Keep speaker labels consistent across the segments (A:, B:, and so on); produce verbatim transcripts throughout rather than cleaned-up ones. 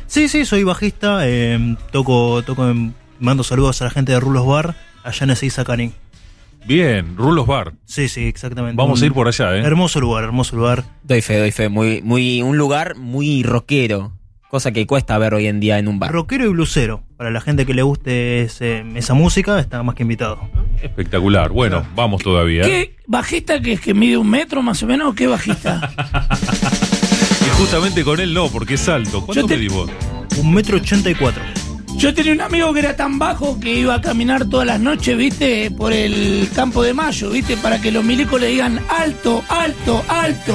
A: Sí, sí, soy bajista, eh, toco, toco, en- mando saludos a la gente de Rulos Bar, allá en Ezeiza, Canín.
B: Bien, Rulos Bar.
A: Sí, sí, exactamente.
B: Vamos
A: Un
B: a ir por allá, ¿eh?
A: Hermoso lugar, hermoso lugar.
C: Doy fe, doy fe. Muy, muy, un lugar muy rockero. Cosa que cuesta ver hoy en día en un bar.
A: Rockero y blusero. Para la gente que le guste ese- esa música, está más que invitado.
B: Espectacular. Bueno, vamos todavía.
D: ¿Qué bajista que es que mide un metro más o menos? ¿Qué bajista?
B: Y justamente con él no, porque es alto. ¿Cuánto
D: Yo te-
B: medís vos?
A: Un metro ochenta y cuatro.
D: Yo tenía un amigo que era tan bajo que iba a caminar todas las noches, viste, por el Campo de Mayo, viste, para que los milicos le digan alto, alto, alto.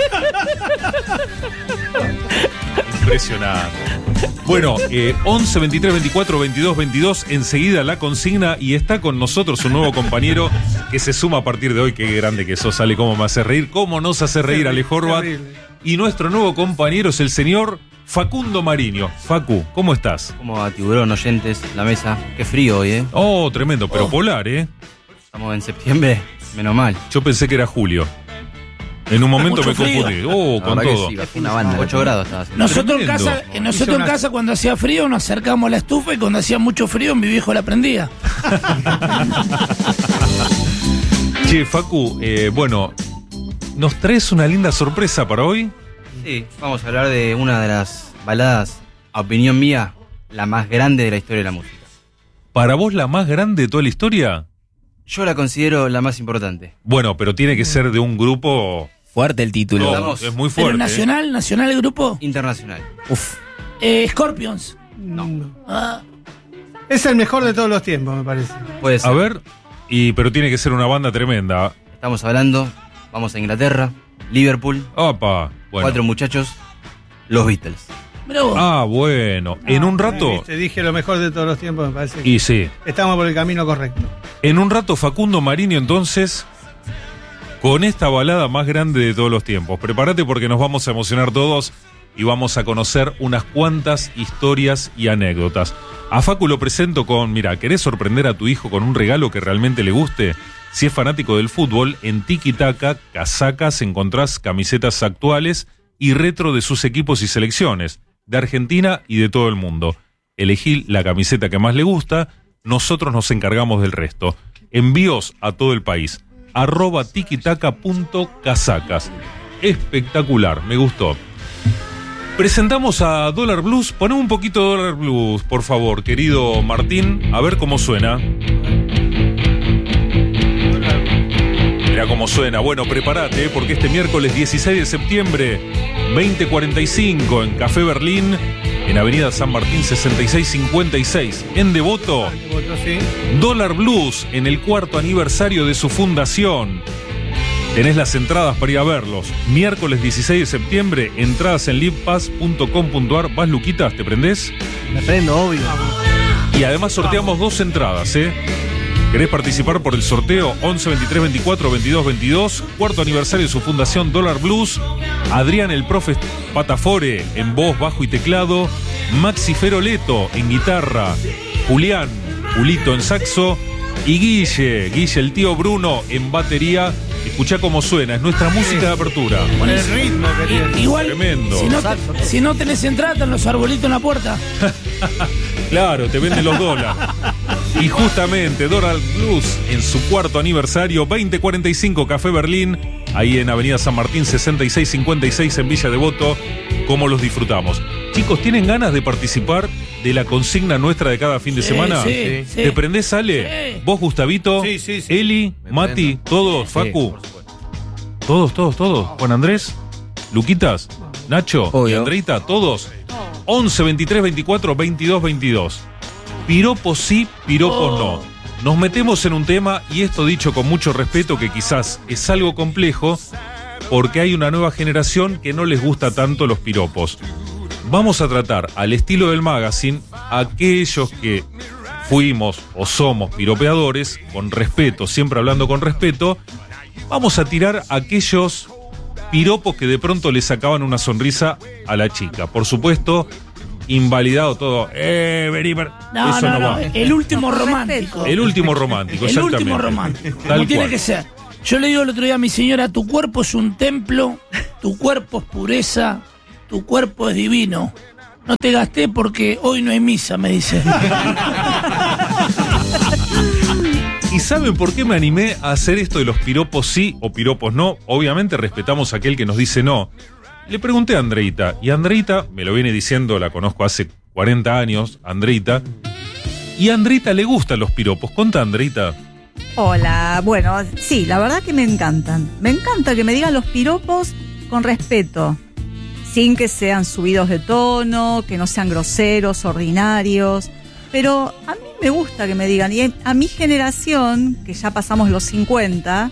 B: Impresionante. Bueno, eh, once, veintitrés, veinticuatro, veintidós, veintidós, enseguida la consigna y está con nosotros un nuevo compañero que se suma a partir de hoy. Qué grande que sos, Ale, cómo me hace reír, cómo nos hace reír Ale Horvat. Y nuestro nuevo compañero es el señor Facundo Mariño. Facu, ¿cómo estás?
E: Como va, tiburón, oyentes, la mesa. Qué frío hoy, ¿eh?
B: Oh, tremendo, pero polar, ¿eh?
E: Estamos en septiembre, menos mal.
B: Yo pensé que era julio. En un momento
D: Mucho
B: me
D: frío.
B: confundí. Oh,
E: La
B: con
E: verdad que
B: todo.
E: sí, bajó una banda. ocho grados estaba haciendo.
D: Nosotros en
B: Tremendo.
D: casa, eh, nosotros en casa cuando hacía frío nos acercábamos a la estufa y cuando hacía mucho frío mi viejo la prendía.
B: Che, Facu, eh, bueno, ¿nos traes una linda sorpresa para hoy?
E: Sí, vamos a hablar de una de las baladas, a opinión mía, la más grande de la historia de la música.
B: ¿Para vos la más grande de toda la historia?
E: Yo la considero la más importante.
B: Bueno, pero tiene que ser de un grupo...
C: Fuerte el título.
B: No,
E: Vamos.
B: es muy
D: Pero
B: fuerte.
D: nacional, nacional el grupo.
E: Internacional.
C: Uf.
D: Eh, Scorpions.
F: No.
D: Ah,
F: Es el mejor de todos los tiempos, me parece.
E: Puede
B: A
E: ser.
B: ver, y pero tiene que ser una banda tremenda.
E: Estamos hablando, vamos a Inglaterra, Liverpool,
B: Opa, bueno.
E: cuatro muchachos, los Beatles.
D: mirá vos.
B: Ah, bueno. En un rato...
F: Te dije lo mejor de todos los tiempos, me parece. que
B: Y sí.
F: estamos por el camino correcto.
B: En un rato Facundo Mariño entonces con esta balada más grande de todos los tiempos. Prepárate porque nos vamos a emocionar todos y vamos a conocer unas cuantas historias y anécdotas. A Facu lo presento con, mira, ¿querés sorprender a tu hijo con un regalo que realmente le guste? Si es fanático del fútbol, en Tiki Taka Casacas encontrás camisetas actuales y retro de sus equipos y selecciones, de Argentina y de todo el mundo. Elegí la camiseta que más le gusta, nosotros nos encargamos del resto. Envíos a todo el país. Arroba tikitaka.casacas. Espectacular, me gustó. Presentamos a Dólar Blues. Poneme un poquito de Dólar Blues, por favor, querido Martín. A ver cómo suena. Mira cómo suena. Bueno, prepárate, porque este miércoles dieciséis de septiembre, veinte cuarenta y cinco, en Café Berlín, en Avenida San Martín sesenta y seis cincuenta y seis, en Devoto,
F: Sí.
B: Dólar Blues, en el cuarto aniversario de su fundación. Tenés las entradas para ir a verlos. Miércoles dieciséis de septiembre, entradas en livepass punto com punto ar. ¿Vas, Luquitas? ¿Te prendés?
E: Me prendo, obvio.
B: Y además sorteamos dos entradas, ¿eh? ¿Querés participar por el sorteo? once, veintitrés, veinticuatro, veintidós, veintidós. Cuarto aniversario de su fundación Dólar Blues. Adrián el Profe Patafore en voz, bajo y teclado. Maxi Feroleto en guitarra. Julián, Julito en saxo. Y Guille, Guille el tío Bruno en batería. Escuchá cómo suena, es nuestra música de apertura.
F: Con el ritmo que tiene.
D: I- igual,
B: Tremendo.
D: si no, te- si no tenés entrada, están los arbolitos en la puerta.
B: Claro, te venden los dólares. Y justamente Dólar Blues en su cuarto aniversario, veinte cuarenta y cinco Café Berlín, ahí en Avenida San Martín sesenta y seis cincuenta y seis en Villa Devoto. ¿Cómo los disfrutamos? Chicos, ¿tienen ganas de participar de la consigna nuestra de cada fin de
D: Sí,
B: semana?
D: sí, sí.
B: ¿Te prendés, Ale?
D: Sí.
B: ¿Vos, Gustavito?
F: Sí, sí, sí.
B: Eli, Mati, todos, Facu. Todos, todos, todos. Juan Andrés, Luquitas, Nacho,
C: Obvio.
B: y Andreita, todos. once, veintitrés, veinticuatro, veintidós, veintidós. Piropos sí, piropos no. Nos metemos en un tema, y esto dicho con mucho respeto, que quizás es algo complejo, porque hay una nueva generación que no les gusta tanto los piropos. Vamos a tratar, al estilo del magazine, a aquellos que fuimos o somos piropeadores, con respeto, siempre hablando con respeto. Vamos a tirar aquellos piropos que de pronto le sacaban una sonrisa a la chica. Por supuesto, invalidado todo. Eh, vení per-
D: No,
B: Eso
D: no,
B: no,
D: no,
B: va.
D: el último romántico.
B: El último romántico,
D: El
B: exactamente.
D: último romántico.
B: Tal
D: Como tiene
B: cual.
D: que ser. Yo le digo el otro día a mi señora, tu cuerpo es un templo, tu cuerpo es pureza, tu cuerpo es divino. no te gasté porque hoy no hay misa, me dice.
B: ¿Y saben por qué me animé a hacer esto de los piropos sí o piropos no? Obviamente respetamos a aquel que nos dice no. Le pregunté a Andreita, y Andreita me lo viene diciendo, la conozco hace cuarenta años, Andreita, y a Andreita le gustan los piropos. Contá, Andreita.
G: Hola, bueno, sí, la verdad que me encantan. Me encanta que me digan los piropos con respeto, sin que sean subidos de tono, que no sean groseros, ordinarios. Pero a mí me gusta que me digan, y a mi generación, que ya pasamos los cincuenta,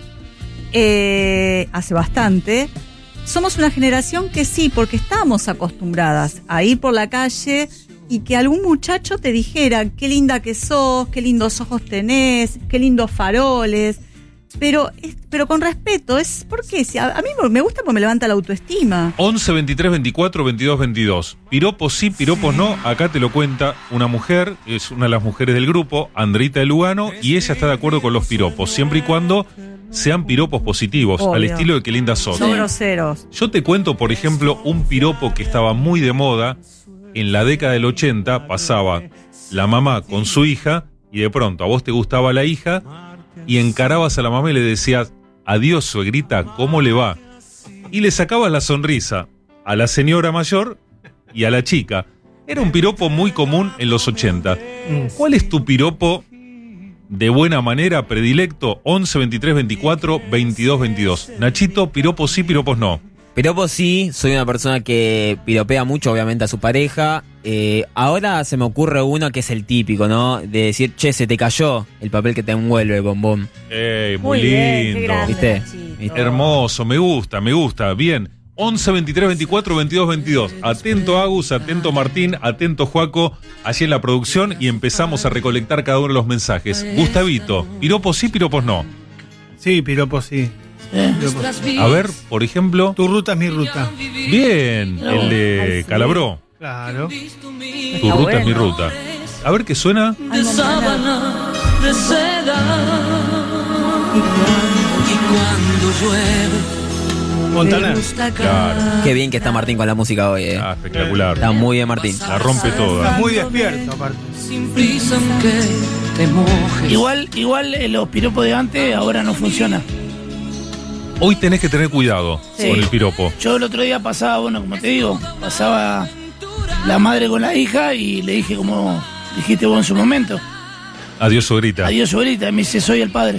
G: eh, hace bastante, somos una generación que sí, porque estábamos acostumbradas a ir por la calle y que algún muchacho te dijera qué linda que sos, qué lindos ojos tenés, qué lindos faroles, pero, es, pero con respeto. Es porque si a, a mí me gusta porque me levanta la autoestima.
B: once, veintitrés, veinticuatro, veintidós, veintidós. Piropos sí, piropos no. Acá te lo cuenta una mujer, es una de las mujeres del grupo, Andreita de Lugano, y ella está de acuerdo con los piropos, siempre y cuando sean piropos positivos,
G: Obvio.
B: Al estilo de qué linda sos.
G: Son groseros.
B: Yo te cuento, por ejemplo, un piropo que estaba muy de moda. En la década del ochenta pasaba la mamá con su hija y de pronto a vos te gustaba la hija y encarabas a la mamá y le decías, adiós suegrita, ¿cómo le va? Y le sacabas la sonrisa a la señora mayor y a la chica. Era un piropo muy común en los ochenta. ¿Cuál es tu piropo de buena manera predilecto? once, veintitrés, veinticuatro, veintidós, veintidós. Nachito, piropos sí, piropos no.
C: Piropos sí, soy una persona que piropea mucho, obviamente, a su pareja. Eh, ahora se me ocurre uno que es el típico, ¿no? De decir, che, se te cayó el papel que te envuelve, bombón.
B: Ey, muy,
G: Muy bien, qué
B: lindo.
G: grande,
C: ¿Viste?
G: Nachito.
C: ¿Viste?
B: Hermoso, me gusta, me gusta. Bien. once, veintitrés, veinticuatro, veintidós, veintidós. Atento Agus, atento Martín, atento Juaco, allí en la producción y empezamos a recolectar cada uno de los mensajes. Gustavito, piropos sí, piropos no.
F: Sí, piropo sí.
D: ¿Eh?
F: Piropo sí.
B: A ver, por ejemplo.
F: Tu ruta es mi ruta.
B: Bien, el de Calabró.
F: Claro.
B: Tu
G: Ah,
B: ruta es mi
G: bueno.
B: ruta. A ver qué suena.
G: Ay, Montana.
H: de seda. Y cuando llueve,
F: Montana.
H: me gusta
B: Claro.
C: Qué bien que está Martín con la música hoy, eh.
B: Ah, espectacular.
C: Está muy bien, Martín.
B: La rompe
F: Está
B: toda.
F: muy despierto, aparte.
H: sin prisa aunque te mojes.
D: Igual, igual eh, los piropos de antes ahora no funcionan.
B: Hoy tenés que tener cuidado
D: Sí.
B: con el piropo.
D: Yo el otro día pasaba, bueno, como te digo, pasaba la madre con la hija y le dije como dijiste vos en su momento,
B: Adiós, suegrita.
D: adiós suegrita, y me dice, soy el padre.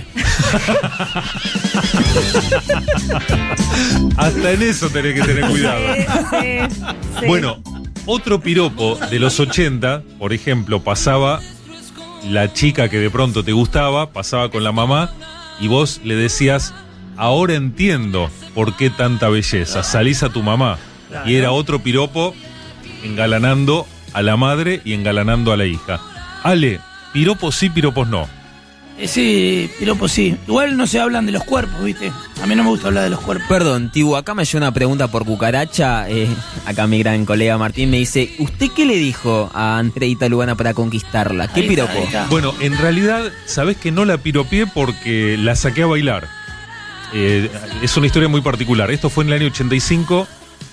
B: Hasta en eso tenés que tener cuidado.
G: Sí, sí.
B: Bueno, otro piropo de los ochenta, por ejemplo, pasaba la chica que de pronto te gustaba, pasaba con la mamá y vos le decías, ahora entiendo por qué tanta belleza, salís a tu mamá. Y era otro piropo engalanando a la madre y engalanando a la hija. Ale, piropos sí, piropos no.
D: Eh, sí, piropos sí. Igual no se hablan de los cuerpos, ¿viste? A mí no me gusta hablar de los cuerpos.
C: Perdón, Tibu, acá me llegó una pregunta por cucaracha. Eh, acá mi gran colega Martín me dice, ¿usted qué le dijo a Andreita Lugano para conquistarla? ¿Qué
D: Ahí está,
C: piropo?
D: ahí está.
B: Bueno, en realidad, sabés que no la piropié porque la saqué a bailar. Eh, es una historia muy particular. Esto fue en el año ochenta y cinco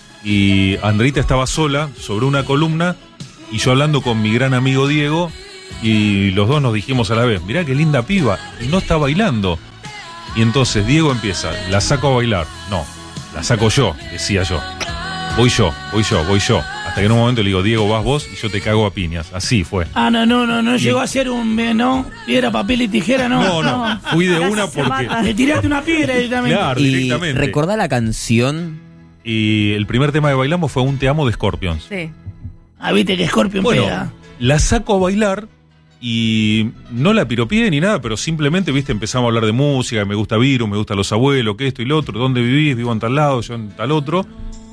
B: y Andreita estaba sola sobre una columna y yo hablando con mi gran amigo Diego y los dos nos dijimos a la vez, mirá qué linda piba, y no está bailando. Y entonces Diego empieza, la saco a bailar. No, la saco yo, decía yo. Voy yo, voy yo, voy yo. Hasta que en un momento le digo, Diego, vas vos y yo te cago a piñas. Así fue.
D: Ah, no, no, no, no llegó a ser un, eh, no, piedra, papel y tijera, no.
B: No, no, fui de
G: Casi
B: una
G: se
B: porque...
G: mata.
D: Le tiraste una piedra directamente.
B: Claro,
C: Y
B: directamente.
C: recordá la canción.
B: Y el primer tema que bailamos fue Un Te Amo de Scorpions.
G: Sí.
D: Ah, viste que Scorpion
B: Bueno,
D: pega.
B: la saco a bailar y no la piropié ni nada, pero simplemente, viste, empezamos a hablar de música, me gusta Virus, me gustan los abuelos, que esto y lo otro, dónde vivís, vivo en tal lado, yo en tal otro.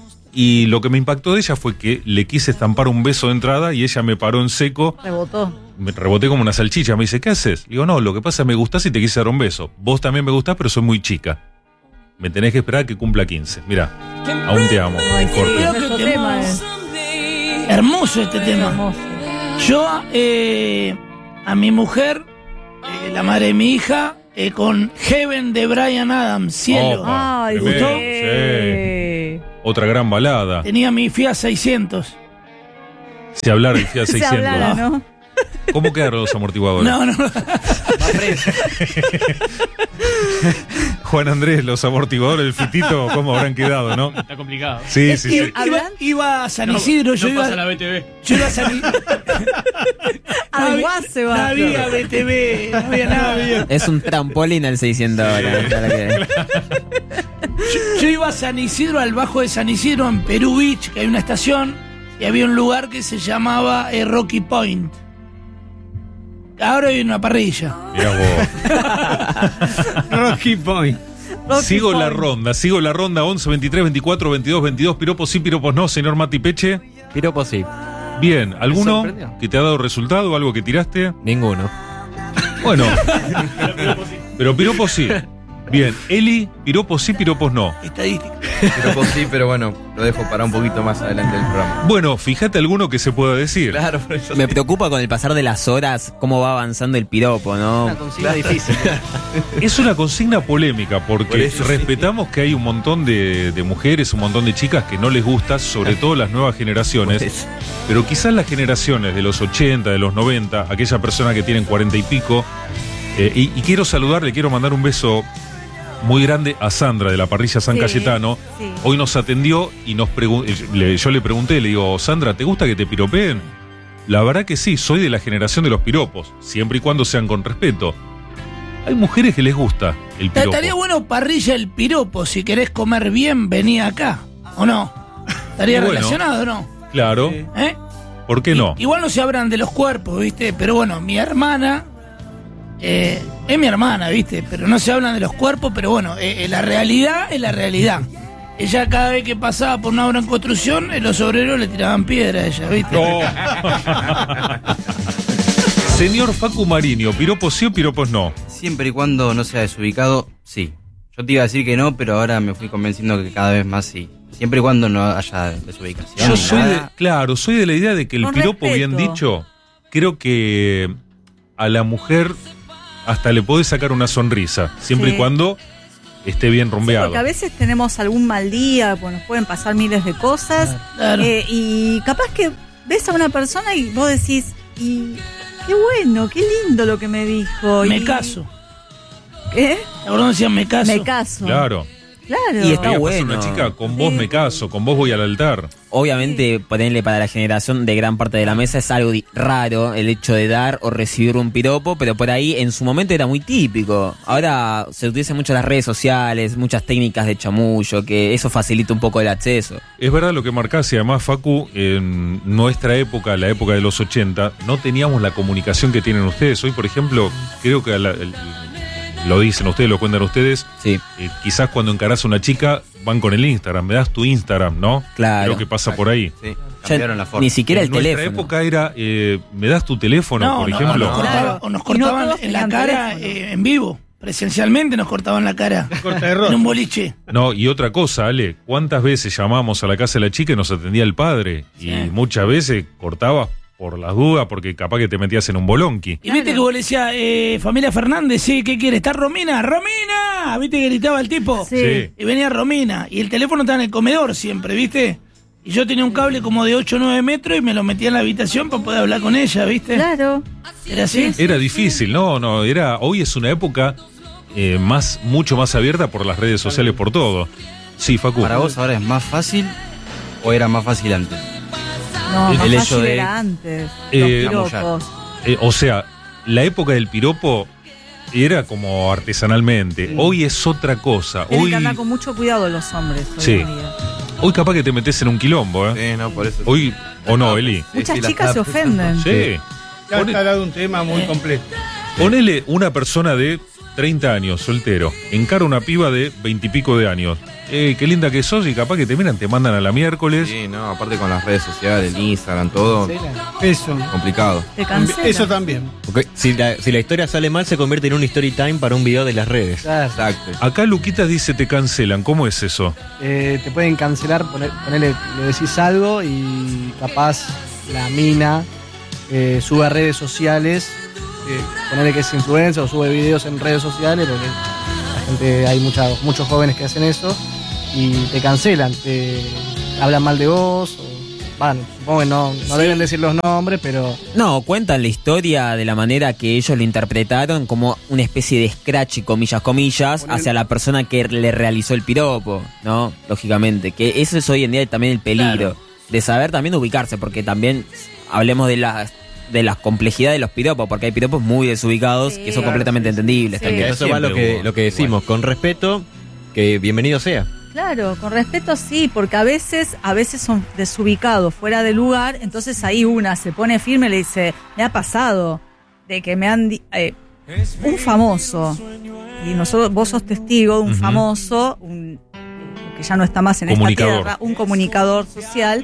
B: Y lo que me impactó de ella fue que le quise estampar un beso de entrada y ella me paró en seco,
G: Rebotó.
B: me reboté como una salchicha, me dice, ¿qué haces? Digo, no, lo que pasa es que me gustás y te quise dar un beso. Vos también me gustás, pero soy muy chica. Me tenés que esperar a que cumpla quince. Mirá, aún te amo,
G: Ay, sí,
B: Scorpion.
G: nuestro tema es
D: Hermoso este tema.
G: hermoso.
D: Yo, eh, a mi mujer, eh, la madre de mi hija, eh, con Heaven de Bryan Adams, Cielo.
B: Opa.
G: Ay,
B: Tremendo,
G: sí.
B: Otra gran balada.
D: Tenía mi Fiat seiscientos.
B: Si hablara el Fiat
G: Se
B: seiscientos.
G: hablara, ¿no?
B: ¿Cómo quedaron los amortiguadores?
D: No, no.
B: Juan Andrés, los amortiguadores del Fitito, ¿cómo habrán quedado, no?
I: Está complicado.
B: Sí, sí, sí.
D: Iba,
G: ¿Hablan?
D: iba a San Isidro, yo
I: no
D: iba.
I: pasa la B T V.
D: Yo iba a San Isidro.
G: Al Guase
D: No
G: va.
D: había B T V, no había nada.
C: Es un trampolín al seiscientos ahora. para que-
D: Yo, yo iba a San Isidro, al bajo de San Isidro, en Perú Beach, que hay una estación, y había un lugar que se llamaba eh, Rocky Point. Ahora hay una parrilla.
B: Mirá vos.
F: Rocky Point.
G: Rocky
B: Sigo la
G: Point.
B: ronda, sigo la ronda once, veintitrés, veinticuatro, veintidós, veintidós. Piropos sí, piropos no, señor Mati Peche.
J: Piropo sí.
B: Bien, ¿alguno
J: sorprendió?
B: que te ha dado resultado, algo que tiraste?
J: Ninguno.
B: Bueno, pero piropos sí. Bien, Eli, piropos sí, piropos no.
D: Estadística.
E: Piropo sí, pero bueno, lo dejo para un poquito más adelante del programa.
B: Bueno, fíjate alguno que se pueda decir.
E: Claro, por eso
C: Me
E: sí.
C: preocupa con el pasar de las horas cómo va avanzando el piropo, ¿no?
E: Una consigna difícil.
B: Es una consigna polémica
E: Por
B: porque
E: eso sí.
B: respetamos que hay un montón de, de mujeres, un montón de chicas que no les gusta, sobre todo las nuevas generaciones.
E: Por eso.
B: Pero quizás las generaciones de los ochenta, de los noventa, aquella persona que tienen cuarenta y pico. eh, y, y quiero saludarle, quiero mandar un beso muy grande a Sandra de la parrilla San
G: Sí,
B: Cayetano.
G: sí.
B: Hoy nos atendió y nos pregun- eh, le- yo le pregunté, le digo, Sandra, ¿te gusta que te piropeen? La verdad que sí, soy de la generación de los piropos, siempre y cuando sean con respeto. Hay mujeres que les gusta el piropo.
D: Estaría bueno parrilla el piropo. Si querés comer bien, vení acá. ¿O no? ¿Estaría
B: Y bueno.
D: relacionado o no?
B: Claro,
D: ¿Eh?
B: ¿por qué no?
D: I- Igual no se hablan de los cuerpos, ¿viste? Pero bueno, mi hermana. eh, es mi hermana, ¿viste? Pero no se hablan de los cuerpos, pero bueno, eh, eh, la realidad es la realidad. Ella cada vez que pasaba por una obra en construcción, eh, los obreros le tiraban piedra a ella, ¿viste?
B: No. Señor Facu Mariño, piropos sí o piropos no.
E: Siempre y cuando no sea desubicado, sí. Yo te iba a decir que no, pero ahora me fui convenciendo que cada vez más sí. Siempre y cuando no haya desubicación.
B: Yo
E: ni
B: soy de,
E: nada.
B: claro, soy de la idea de que el
G: Con
B: piropo
G: respeto.
B: bien dicho, creo que a la mujer hasta le podés sacar una sonrisa, siempre
G: Sí.
B: y cuando esté bien
G: Sí,
B: rumbeado.
G: porque a veces tenemos algún mal día, pues nos pueden pasar miles de cosas.
D: Claro.
G: eh, y capaz que ves a una persona y vos decís, y qué bueno, qué lindo lo que me dijo.
D: Me
G: y-
D: caso.
G: ¿Qué?
D: La verdad decían me caso.
G: Me caso.
B: Claro.
G: Claro.
C: Y está
B: Mira, pasa
C: bueno.
B: una chica, con vos
G: Sí.
B: me caso, con vos voy al altar.
C: Obviamente, ponerle para la generación de gran parte de la mesa es algo di- raro el hecho de dar o recibir un piropo, pero por ahí en su momento era muy típico. Ahora se utilizan mucho las redes sociales, muchas técnicas de chamullo, que eso facilita un poco el acceso.
B: Es verdad lo que marcás y además, Facu, en nuestra época, la época de los ochenta, no teníamos la comunicación que tienen ustedes. Hoy, por ejemplo, creo que a la- el- lo dicen ustedes, lo cuentan ustedes,
C: Sí,
B: eh, quizás cuando encarás a una chica van con el Instagram, me das tu Instagram, ¿no?
C: claro.
B: Creo que pasa por ahí.
E: Sí,
C: Ya
E: cambiaron la forma.
C: ni siquiera
B: en
C: el
B: nuestra
C: teléfono.
B: época era, eh, me das tu teléfono,
D: No,
B: por
D: no,
B: ejemplo.
D: o nos cortaban,
G: Claro.
D: o nos
G: Y no
D: cortaban
G: todos
D: en la
G: tenían
D: cara
G: teléfono.
D: eh, en vivo. Presencialmente nos cortaban la cara.
F: Corta de
D: En
F: ropa.
D: un boliche.
B: No, y otra cosa, Ale, ¿cuántas veces llamamos a la casa de la chica y nos atendía el padre? Y
D: Sí.
B: muchas veces cortabas por las dudas porque capaz que te metías en un bolonqui.
D: Y viste que vos le decías, eh, familia Fernández, sí, ¿qué quiere? ¿Está Romina? ¡Romina! ¿Viste que gritaba el tipo?
G: Sí.
B: Sí.
D: Y venía Romina. Y el teléfono estaba en el comedor siempre, ¿viste? Y yo tenía un cable como de ocho o nueve metros y me lo metía en la habitación para poder hablar con ella, ¿viste?
G: Claro.
D: Era así.
B: Era difícil, no, no, era, hoy es una época eh, más, mucho más abierta por las redes sociales, por todo. Sí, Facu.
E: ¿Para vos ahora es más fácil o era más fácil antes?
G: No,
B: El-
G: más
E: el
G: fácil
E: hecho de-
G: era antes.
B: Eh,
G: los piropos.
B: Eh, o sea, la época del piropo era como artesanalmente. Hoy es otra cosa.
G: Tienen
B: Hoy,
G: que andar con mucho cuidado los hombres hoy
B: Sí.
G: en día.
B: hoy capaz que te metes en un quilombo, ¿eh?
E: Sí, no, por eso.
B: Hoy, o no, Eli.
G: Muchas
E: sí, la
G: chicas se
E: está-
G: ofenden.
B: Sí.
F: Ya
B: Pone-
F: está dado un tema muy completo.
B: Ponele una persona de treinta años, soltero, encara una piba de veinte y pico de años. Eh, qué linda que sos y capaz que te miran, te mandan a la miércoles.
E: Sí, no, aparte con las redes sociales, el Instagram, todo,
F: Eso.
E: complicado.
G: Te cancelan.
F: Eso también.
J: Porque si la, si la historia sale mal, se convierte en un story time para un video de las redes.
E: Exacto.
B: Acá Luquitas dice te cancelan. ¿Cómo es eso?
K: Eh, te pueden cancelar, poner, ponerle, le decís algo y capaz la mina eh, sube a redes sociales, eh, ponerle que es influencer o sube videos en redes sociales, porque la gente, hay mucha- muchos jóvenes que hacen eso y te cancelan, te hablan mal de vos o bueno, supongo que no, no deben decir los nombres, pero...
C: No, cuentan la historia de la manera que ellos lo interpretaron como una especie de scratch, y comillas, comillas,
K: Poner-
C: hacia la persona que le realizó el piropo, ¿no? Lógicamente, que eso es hoy en día también el peligro, de saber también ubicarse, porque también hablemos de las de las complejidades de los piropos, porque hay piropos muy desubicados
G: Sí.
C: que son completamente entendibles
G: Sí.
C: también.
J: Eso va lo
B: Siempre
J: que,
B: hubo.
J: lo que decimos, con respeto, que bienvenido sea.
G: Claro, con respeto sí, porque a veces, a veces son desubicados, fuera de lugar, entonces ahí una se pone firme y le dice, me ha pasado de que me han di- eh, un famoso, y nosotros, vos sos testigo de un
B: Ujú.
G: famoso, un, que ya no está más en
B: Comunicador.
G: esta tierra, un comunicador social,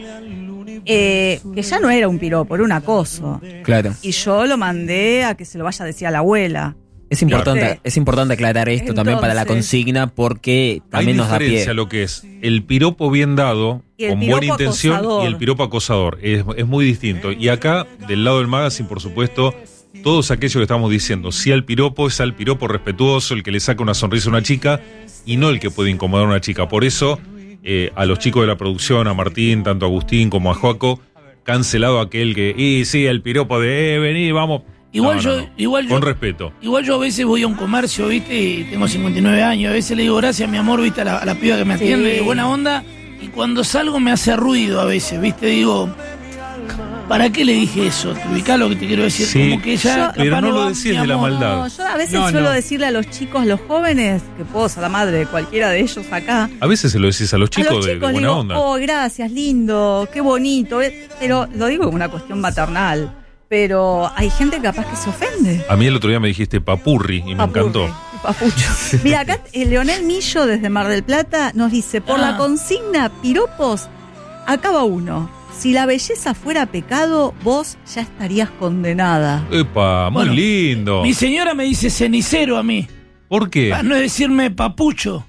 G: eh, que ya no era un piropo, era un acoso.
C: Claro.
G: Y yo lo mandé a que se lo vaya a decir a la abuela.
C: Es importante,
G: Claro.
C: es importante aclarar esto también para la
G: Entonces-
C: consigna, porque
B: Hay
C: también nos da
B: diferencia
C: pie.
B: lo que es el piropo bien dado,
G: Y el
B: con
G: piropo
B: buena intención,
G: acosador.
B: y el piropo acosador. Es, es muy distinto. Y acá, del lado del magazine, por supuesto, todos aquellos que estamos diciendo, si al piropo es al piropo respetuoso, el que le saca una sonrisa a una chica, y no el que puede incomodar a una chica. Por eso, eh, a los chicos de la producción, a Martín, tanto a Agustín como a Joaco, cancelado aquel que, y sí, el piropo de, eh, vení, vamos.
D: Igual
B: No,
D: yo,
B: no, no.
D: igual yo,
B: Con respeto.
D: igual yo a veces voy a un comercio, viste, y tengo cincuenta y nueve años, a veces le digo gracias, mi amor, viste, a la, a la piba que me
G: Sí.
D: atiende, de buena onda, y cuando salgo me hace ruido a veces, viste, digo, ¿para qué le dije eso? ¿Te ubicás lo que te quiero decir?
B: Sí,
D: Como que ya,
B: pero
D: capaz
B: no lo
D: va,
B: decís
D: mi
B: de la
D: amor.
B: maldad.
G: No, yo a veces
F: No,
G: suelo
F: no.
G: decirle a los chicos, los jóvenes, que puedo ser la madre de cualquiera de ellos acá,
B: A veces se lo decís a los
G: a
B: chicos,
G: los
B: de- de,
G: chicos
B: buena
G: digo,
B: onda.
G: oh, gracias, lindo, qué bonito, eh, pero lo digo como una cuestión maternal, pero hay gente capaz que se ofende.
B: A mí el otro día me dijiste papurri y me
G: Papurri,
B: encantó.
G: Papucho. Mira, acá el Leonel Millo desde Mar del Plata nos dice, por
D: Ah.
G: la consigna piropos, acaba uno. Si la belleza fuera pecado, vos ya estarías condenada.
B: Epa, muy
D: Bueno,
B: lindo.
D: Mi señora me dice cenicero a mí,
B: ¿Por qué?
D: para no decirme papucho.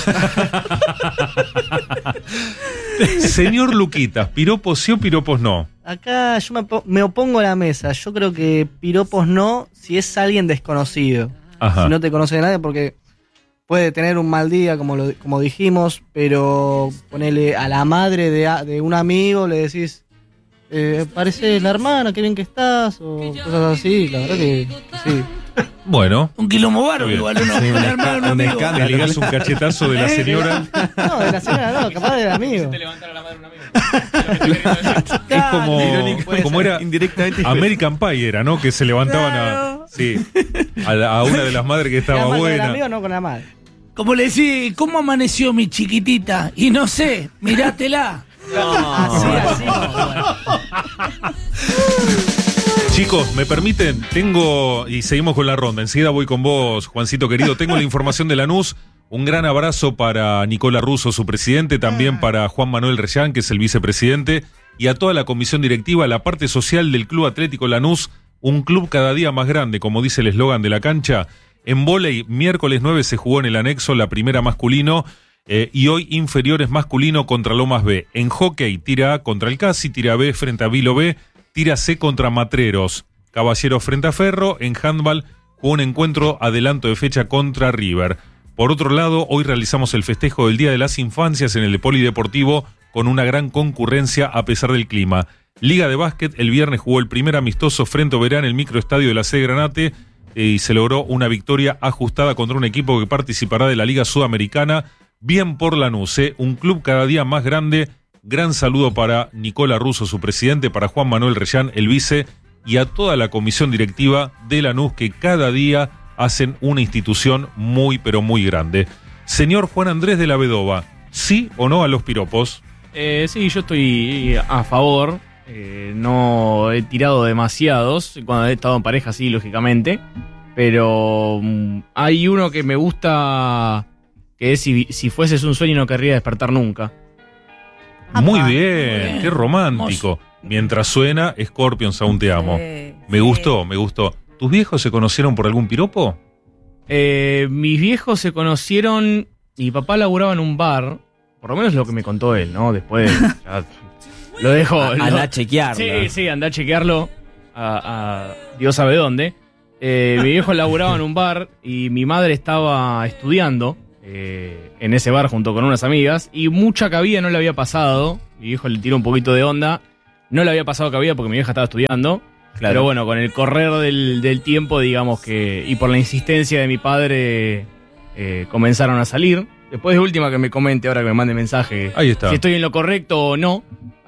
B: Señor Luquitas, ¿piropos sí o piropos no?
K: Acá yo me, po- me opongo a la mesa. Yo creo que piropos no si es alguien desconocido.
B: Ajá.
K: Si no te conoce nadie, porque puede tener un mal día, como, lo, como dijimos, pero ponele a la madre de, a- de un amigo, le decís, eh, parece la hermana, qué bien que estás, o cosas así. La verdad que sí.
B: Bueno,
D: Un quilombo bárbaro,
B: Está bien.
D: igual uno,
J: Sí,
D: un
J: un
D: hermano, un
J: esca- un
D: amigo.
J: escándalo.
B: le ligás un cachetazo de la señora.
K: No, de la señora no, capaz del amigo.
B: Es como,
K: Irónico, puede
B: como
K: ser.
B: era
J: Indirectamente.
B: American Pie, era, ¿no? Que se levantaban
G: Claro.
B: a, sí, a, la- a una de las madres que estaba
K: Llama con el
B: buena.
K: amigo, no con la madre.
D: Como le decís, ¿cómo amaneció mi chiquitita? Y no sé, mirátela.
K: Así, así.
B: Chicos, ¿me permiten? Tengo, y seguimos con la ronda, enseguida voy con vos, Juancito querido, tengo la información de Lanús, un gran abrazo para Nicola Russo, su presidente, también para Juan Manuel Reyán, que es el vicepresidente, y a toda la comisión directiva, la parte social del Club Atlético Lanús, un club cada día más grande, como dice el eslogan de la cancha. En vóley, miércoles nueve se jugó en el anexo la primera masculino, eh, y hoy inferiores masculino contra Lomas B. En hockey, tira A contra el Casi, tira B frente a Vilo B, tira C contra Matreros, Caballeros frente a Ferro. En handball jugó un encuentro adelanto de fecha contra River. Por otro lado, hoy realizamos el festejo del Día de las Infancias en el Polideportivo con una gran concurrencia a pesar del clima. Liga de básquet, el viernes jugó el primer amistoso frente a Oberá en el microestadio de la C. Granate, eh, y se logró una victoria ajustada contra un equipo que participará de la Liga Sudamericana. Bien por Lanús, eh, un club cada día más grande. Gran saludo para Nicola Russo, su presidente, para Juan Manuel Reyán, el vice, y a toda la comisión directiva de Lanús, que cada día hacen una institución muy, pero muy grande. Señor Juan Andrés de la Vedova, ¿sí o no a los piropos?
I: Eh, sí, yo estoy a favor. Eh, no he tirado demasiados. Cuando he estado en pareja, sí, lógicamente. Pero mm, hay uno que me gusta, que es si, si fueses un sueño no querría despertar nunca.
B: Muy
G: Apa.
B: bien,
D: Bien.
B: qué romántico. Mientras suena Scorpions, aún te amo.
G: Sí,
B: Me
G: sí.
B: gustó, me gustó. ¿Tus viejos se conocieron por algún piropo?
I: Eh, mis viejos se conocieron. Mi papá laburaba en un bar. Por lo menos lo que me contó él, ¿no? Después ya lo dejo.
C: A-
I: lo-
C: Andá a chequearlo.
I: Sí, sí, andá a chequearlo. A, a Dios sabe dónde. Eh, mi viejo laburaba en un bar y mi madre estaba estudiando eh, en ese bar junto con unas amigas y mucha cabida no le había pasado. Mi viejo le tiró un poquito de onda No le había pasado cabida porque mi vieja estaba estudiando.
C: Claro.
I: Pero bueno, con el correr del, del tiempo, digamos que, y por la insistencia de mi padre, eh, comenzaron a salir. Después de última que me comente, ahora que me mande mensaje,
B: Ahí está.
I: si estoy en lo correcto o no.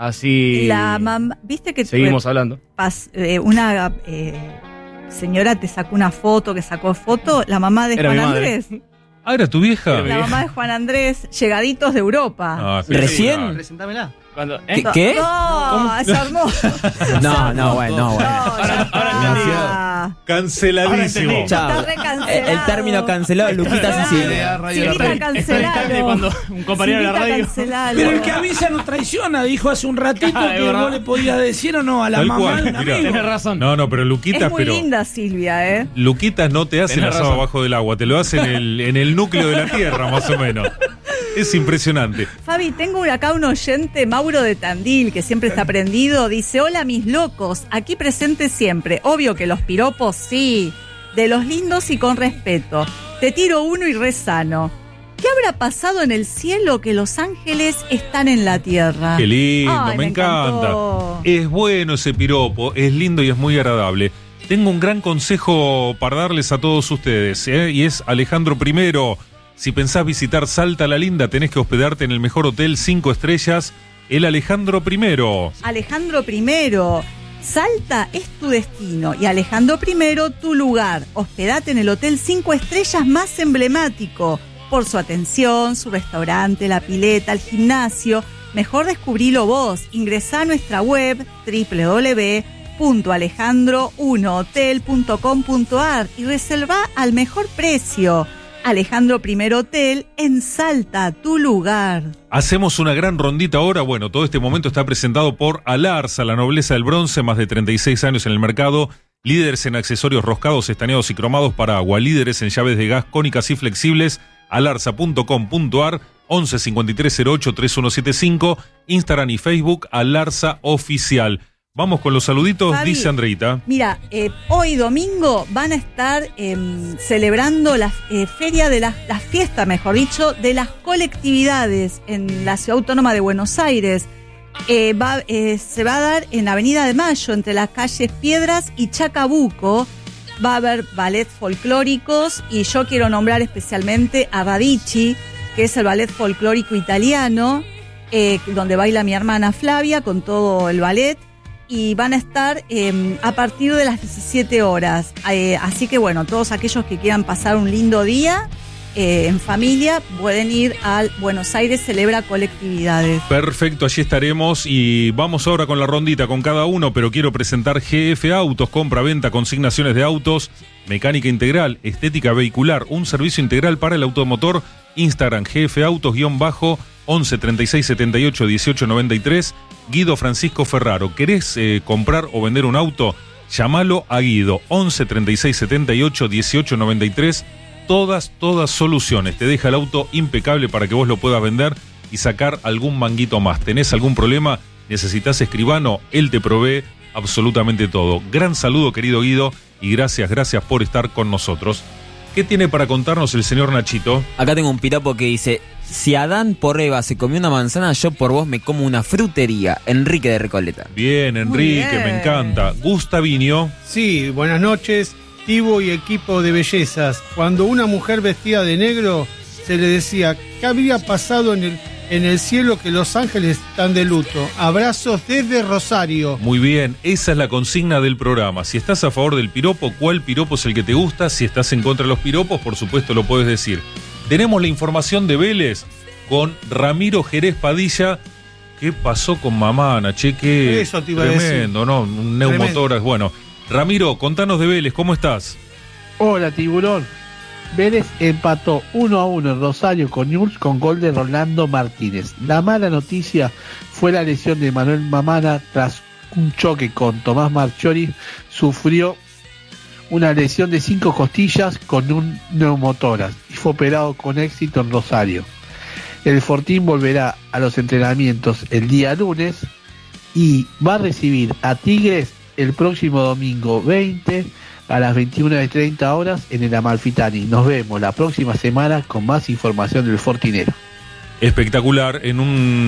I: Así
G: La mamá, viste que
I: seguimos hablando.
G: pas- eh, una eh, señora te sacó una foto, que sacó foto, la mamá de
I: Era
G: Juan
I: mi madre.
G: Andrés.
B: Ah, ¿era tu vieja?
G: La mamá de Juan Andrés, llegaditos de Europa.
B: Ah,
C: ¿Recién?
K: Presentámela.
I: Cuando, ¿eh?
C: ¿Qué? ¿Qué?
G: No, es hermoso.
C: No, no, bueno, no, bueno.
I: Ahora, ahora entendí.
G: Ah,
B: Canceladísimo.
C: Chao.
G: Está recancelado.
C: El, el término cancelado, Luquita Sicilia.
G: Silvita,
I: Estoy
G: cancelalo.
I: tarde cuando un compañero de la
G: Silvita,
I: radio.
G: cancelalo.
D: Pero el que avisa no traiciona, dijo hace un ratito
I: Ah, es
D: que
I: verdad.
D: vos le podías decir o no a la
B: Tal
D: mamá
B: cual,
D: de un
B: mirá.
D: amigo.
I: Tenés razón.
B: No, no, pero Luquitas,
G: Es muy
B: pero.
G: linda Silvia, ¿eh?
B: Luquitas no te hacen
I: Tenés
B: asado
I: razón.
B: abajo del agua, te lo hacen en el, en el núcleo de la tierra, más o menos. Es impresionante.
G: Fabi, tengo acá un oyente, Mauro de Tandil, que siempre está prendido. Dice, hola mis locos, aquí presente siempre. Obvio que los piropos, sí, de los lindos y con respeto. Te tiro uno y rezano. ¿Qué habrá pasado en el cielo que los ángeles están en la tierra?
B: Qué lindo,
G: Ay,
B: me,
G: me
B: encanta.
G: encantó.
B: Es bueno ese piropo, es lindo y es muy agradable. Tengo un gran consejo para darles a todos ustedes, ¿eh? Y es Alejandro Primero. Si pensás visitar Salta la Linda, tenés que hospedarte en el mejor hotel cinco estrellas, el Alejandro Primero.
G: Alejandro Primero, Salta es tu destino y Alejandro Primero tu lugar. Hospedate en el hotel cinco estrellas más emblemático por su atención, su restaurante, la pileta, el gimnasio. Mejor descubrilo vos. Ingresá a nuestra web doble u doble u doble u punto alejandro uno hotel punto com punto a r y reservá al mejor precio. Alejandro Primero Hotel en Salta, tu lugar.
B: Hacemos una gran rondita ahora. Bueno, todo este momento está presentado por Alarza, la nobleza del bronce, más de treinta y seis años en el mercado. Líderes en accesorios roscados, estaneados y cromados para agua. Líderes en llaves de gas cónicas y flexibles. alarza punto com punto a r, once cincuenta y tres cero ocho treinta y uno setenta y cinco. Instagram y Facebook, Alarza Oficial. Vamos con los saluditos,
G: Fabi,
B: dice Andreita.
G: Mira, eh, hoy domingo van a estar eh, celebrando la eh, feria de las, la fiesta, mejor dicho, de las colectividades en la Ciudad Autónoma de Buenos Aires. Eh, va, eh, se va a dar en Avenida de Mayo, entre las calles Piedras y Chacabuco. Va a haber ballet folclóricos y yo quiero nombrar especialmente a Radici, que es el ballet folclórico italiano, eh, donde baila mi hermana Flavia con todo el ballet. Y van a estar eh, a partir de las diecisiete horas. Eh, así que bueno, todos aquellos que quieran pasar un lindo día eh, en familia pueden ir al Buenos Aires Celebra Colectividades.
B: Perfecto, allí estaremos y vamos ahora con la rondita con cada uno, pero quiero presentar G F Autos, compra, venta, consignaciones de autos, mecánica integral, estética vehicular, un servicio integral para el automotor. Instagram G F Autos guión bajo once treinta y seis setenta y ocho dieciocho noventa y tres. Guido Francisco Ferraro. ¿Querés eh, comprar o vender un auto? Llámalo a Guido, once treinta y seis setenta y ocho dieciocho noventa y tres. Todas, todas soluciones. Te deja el auto impecable para que vos lo puedas vender y sacar algún manguito más. ¿Tenés algún problema? ¿Necesitas escribano? Él te provee absolutamente todo. Gran saludo, querido Guido, y gracias, gracias por estar con nosotros. ¿Qué tiene para contarnos el señor Nachito?
C: Acá tengo un piropo que dice: si Adán por Eva se comió una manzana, yo por vos me como una frutería. Enrique de Recoleta.
B: Bien, Enrique,
G: bien.
B: me encanta. Gustavinio.
F: Sí, buenas noches, Tibo y equipo de bellezas. Cuando una mujer vestida de negro se le decía, ¿qué había pasado en el, en el cielo que los ángeles están de luto? Abrazos desde Rosario.
B: Muy bien, esa es la consigna del programa. Si estás a favor del piropo, ¿cuál piropo es el que te gusta? Si estás en contra de los piropos, por supuesto lo puedes decir. Tenemos la información de Vélez con Ramiro Jerez Padilla. ¿Qué pasó con Mamana? Che, qué
F: Eso te iba a decir.
B: tremendo, ¿no? Un neumotórax. Bueno, Ramiro, contanos de Vélez, ¿cómo estás?
L: Hola, Tiburón. Vélez empató uno a uno en Rosario con Newell's con gol de Rolando Martínez. La mala noticia fue la lesión de Manuel Mamana tras un choque con Tomás Marchiori. Sufrió una lesión de cinco costillas con un neumotórax y fue operado con éxito en Rosario. El Fortín volverá a los entrenamientos el día lunes y va a recibir a Tigres el próximo domingo veinte a las veintiuna y treinta horas en el Amalfitani. Nos vemos la próxima semana con más información del Fortinero.
B: Espectacular. En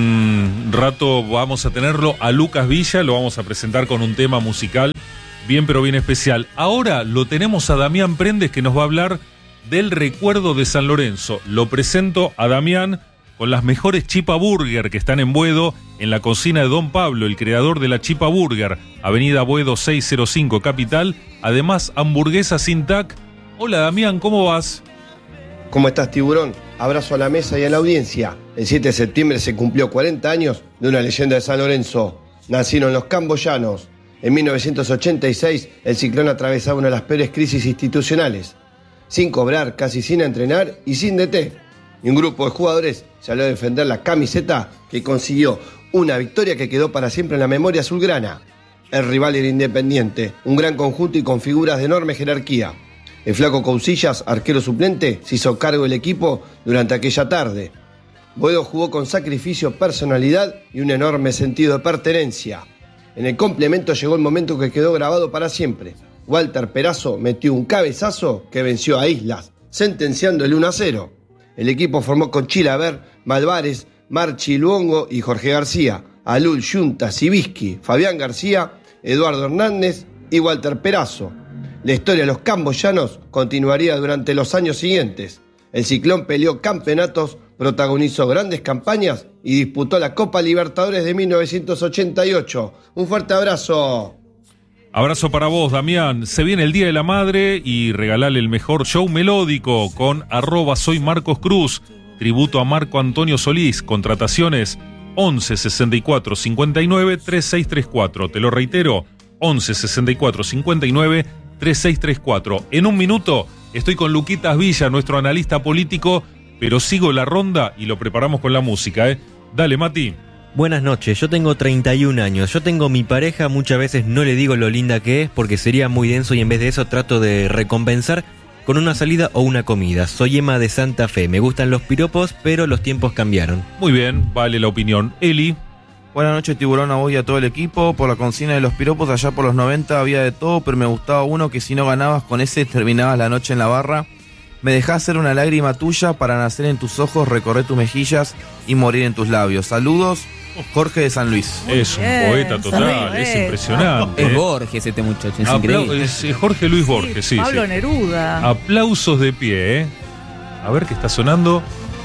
B: un rato vamos a tenerlo a Lucas Villa, lo vamos a presentar con un tema musical bien pero bien especial. Ahora lo tenemos a Damián Prendes, que nos va a hablar del recuerdo de San Lorenzo. Lo presento a Damián con las mejores Chipa Burger que están en Boedo, en la cocina de Don Pablo, el creador de la Chipa Burger, Avenida Boedo seiscientos cinco, Capital. Además, hamburguesa sin tac. Hola Damián, ¿cómo vas?
M: ¿Cómo estás, Tiburón? Abrazo a la mesa y a la audiencia. El siete de septiembre se cumplió cuarenta años de una leyenda de San Lorenzo. Nacieron los camboyanos. En mil novecientos ochenta y seis, el Ciclón atravesaba una de las peores crisis institucionales. Sin cobrar, casi sin entrenar y sin D T. Y un grupo de jugadores salió a defender la camiseta que consiguió una victoria que quedó para siempre en la memoria azulgrana. El rival era Independiente, un gran conjunto y con figuras de enorme jerarquía. El flaco Cousillas, arquero suplente, se hizo cargo del equipo durante aquella tarde. Boedo jugó con sacrificio, personalidad y un enorme sentido de pertenencia. En el complemento llegó el momento que quedó grabado para siempre. Walter Perazo metió un cabezazo que venció a Islas, sentenciando el uno a cero. El equipo formó con Chilaver, Malvares, Marchi Luongo y Jorge García, Alul, Yunta, Sibisky, Fabián García, Eduardo Hernández y Walter Perazo. La historia de los camboyanos continuaría durante los años siguientes. El Ciclón peleó campeonatos, protagonizó grandes campañas y disputó la Copa Libertadores de mil novecientos ochenta y ocho. Un fuerte abrazo.
B: Abrazo para vos, Damián. Se viene el Día de la Madre y regalale el mejor show melódico con arroba soy Marcos Cruz. Tributo a Marco Antonio Solís. Contrataciones once sesenta y cuatro cincuenta y nueve treinta y seis treinta y cuatro. Te lo reitero, once sesenta y cuatro cincuenta y nueve treinta y seis treinta y cuatro. En un minuto estoy con Luquitas Villa, nuestro analista político, pero sigo la ronda y lo preparamos con la música, ¿eh? Dale, Mati.
J: Buenas noches, yo tengo treinta y un años, yo tengo mi pareja, muchas veces no le digo lo linda que es porque sería muy denso y en vez de eso trato de recompensar con una salida o una comida. Soy Emma de Santa Fe, me gustan los piropos, pero los tiempos cambiaron.
B: Muy bien, vale la opinión. Eli.
N: Buenas noches, Tiburón, a vos y a todo el equipo. Por la consigna de los piropos, allá por los noventa había de todo, pero me gustaba uno que si no ganabas con ese terminabas la noche en la barra. Me dejás ser una lágrima tuya para nacer en tus ojos, recorrer tus mejillas y morir en tus labios. Saludos, Jorge de San Luis.
B: Es un poeta total, es impresionante.
C: Es Borges este muchacho, es
B: Aplau-
C: increíble.
B: es Jorge Luis Borges, sí.
G: Pablo
B: sí.
G: Neruda.
B: Aplausos de pie, ¿eh? A ver qué está sonando.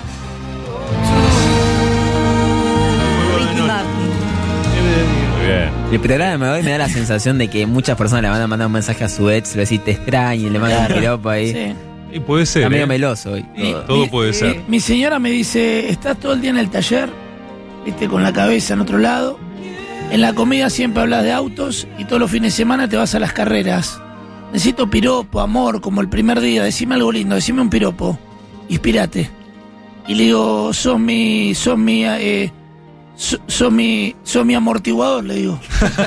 G: Ricky Martin.
B: Muy bien.
C: El programa de hoy me da la sensación de que muchas personas le van a mandar un mensaje a su ex, le decís te extraño y le mandan un piropo ahí.
D: Sí.
B: Y puede ser.
C: Está medio
B: ¿eh?
C: meloso hoy.
B: Sí, todo puede ser.
D: Mi señora me dice, estás todo el día en el taller, viste, con la cabeza en otro lado. En la comida siempre hablas de autos y todos los fines de semana te vas a las carreras. Necesito piropo, amor, como el primer día. Decime algo lindo, decime un piropo. Inspírate. Y le digo, sos mi, sos mi, eh, sos, sos mi, sos mi amortiguador, le digo.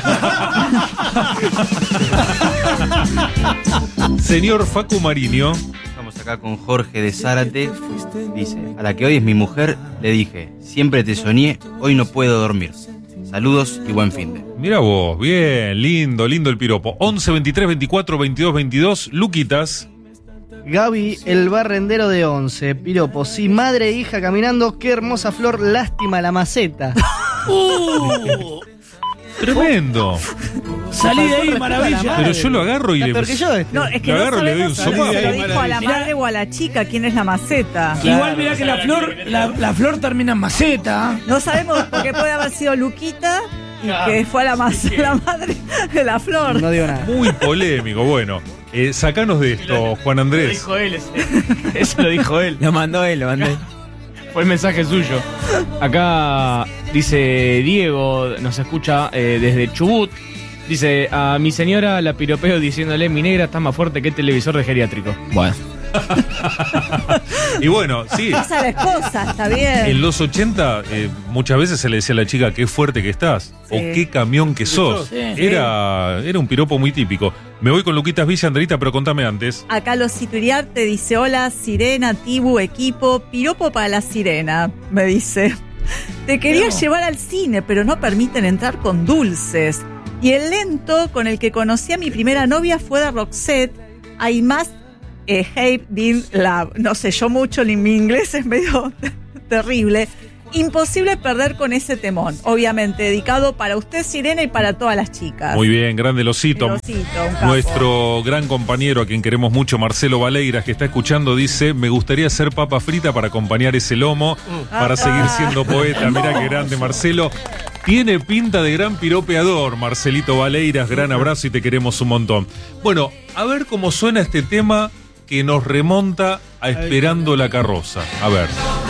B: Señor Facu Mariño.
E: Estamos acá con Jorge de Zárate. Dice, a la que hoy es mi mujer, le dije, siempre te soñé, hoy no puedo dormir. Saludos y buen fin de.
B: Mira vos, bien, lindo, lindo el piropo. once veintitrés veinticuatro veintidós veintidós. Luquitas.
K: Gaby, el barrendero de once, piropo. Sí, madre e hija caminando, qué hermosa flor, lástima la maceta.
D: Uh,
B: Tremendo.
D: salí de ahí, maravilla.
B: Pero yo lo agarro y le.
K: Peor que yo este.
G: No, es que
B: Lo
G: no
B: agarro y le doy un
G: sabemos
B: sopapo.
G: si lo dijo a la
D: Mirá.
G: madre o a la chica quién es la maceta.
D: Igual mirá que la flor, la, la flor termina en maceta.
G: No sabemos porque puede haber sido Luquita y que fue la, mas- la madre de la flor.
K: No digo nada.
B: Muy polémico. Bueno, eh, sacanos de esto, Juan
I: Lo
B: Andrés.
I: dijo él, ese. Eso lo dijo él.
C: Lo mandó él, lo mandó él.
I: Fue el mensaje suyo. Acá dice Diego, nos escucha eh, desde Chubut. Dice, a mi señora la piropeo diciéndole, mi negra está más fuerte que el televisor de geriátrico.
C: Bueno.
B: Y bueno, sí.
G: Esa es la esposa, está bien.
B: En los ochenta eh, muchas veces se le decía a la chica qué fuerte que estás o qué camión que sos.
G: Sí.
B: Era, era un piropo muy típico. Me voy con Luquitas Villa, Andrita, pero contame antes.
G: Acá los Situriarte dice, hola, Sirena, Tibu, equipo, piropo para la Sirena, me dice. Te quería
D: No.
G: llevar al cine, pero no permiten entrar con dulces. Y el lento con el que conocí a mi primera novia fue de Roxette, I Must eh, Have Been Love. No sé, yo mucho, ni mi inglés es medio terrible. Imposible perder con ese temón, obviamente dedicado para usted, Sirena, y para todas las chicas.
B: Muy bien, grande Losito.
G: El Osito, un capo.
B: Nuestro gran compañero, a quien queremos mucho, Marcelo Valeiras, que está escuchando, dice: me gustaría ser papa frita para acompañar ese lomo, para
G: Ah.
B: seguir siendo poeta. Mirá qué grande, Marcelo. Tiene pinta de gran piropeador, Marcelito Valeiras. Gran abrazo y te queremos un montón. Bueno, a ver cómo suena este tema que nos remonta a Esperando la Carroza. A ver.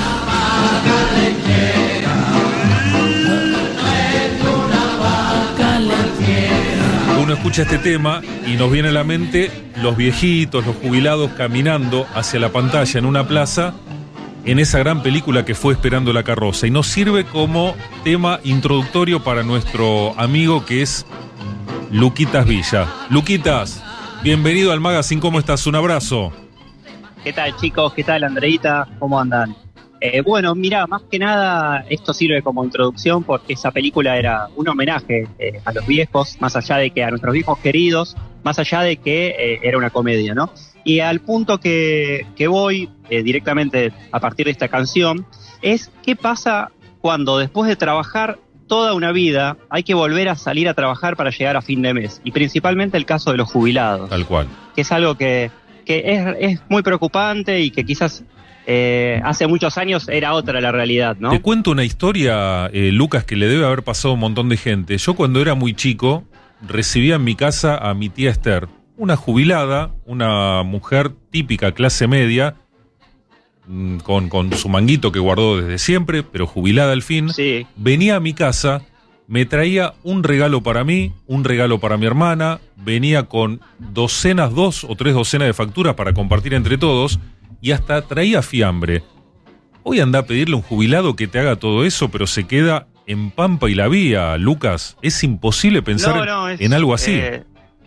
B: Uno escucha este tema y nos viene a la mente los viejitos, los jubilados caminando hacia la pantalla en una plaza en esa gran película que fue Esperando la Carroza, y nos sirve como tema introductorio para nuestro amigo que es Luquitas Villa. Luquitas, bienvenido al Magazine, ¿cómo estás? Un abrazo.
O: ¿Qué tal, chicos? ¿Qué tal, Andreita? ¿Cómo andan? Eh, bueno, mira, más que nada esto sirve como introducción porque esa película era un homenaje eh, a los viejos, más allá de que a nuestros viejos queridos, más allá de que eh, era una comedia, ¿no? Y al punto que, que voy eh, directamente a partir de esta canción es qué pasa cuando después de trabajar toda una vida hay que volver a salir a trabajar para llegar a fin de mes, y principalmente el caso de los jubilados.
B: Tal cual.
O: Que es algo que, que es, es muy preocupante y que quizás Eh, hace muchos años era otra la realidad, ¿no?
B: Te cuento una historia, eh, Lucas, que le debe haber pasado a un montón de gente. Yo cuando era muy chico recibía en mi casa a mi tía Esther, una jubilada, una mujer típica clase media, mmm, con, con su manguito que guardó desde siempre, pero jubilada al fin.
O: Sí.
B: Venía a mi casa, me traía un regalo para mí, un regalo para mi hermana, venía con docenas, dos o tres docenas de facturas para compartir entre todos, y hasta traía fiambre. Hoy anda a pedirle a un jubilado que te haga todo eso, pero se queda en Pampa y la Vía, Lucas. Es imposible pensar
O: No, no, es,
B: en algo así.
O: eh,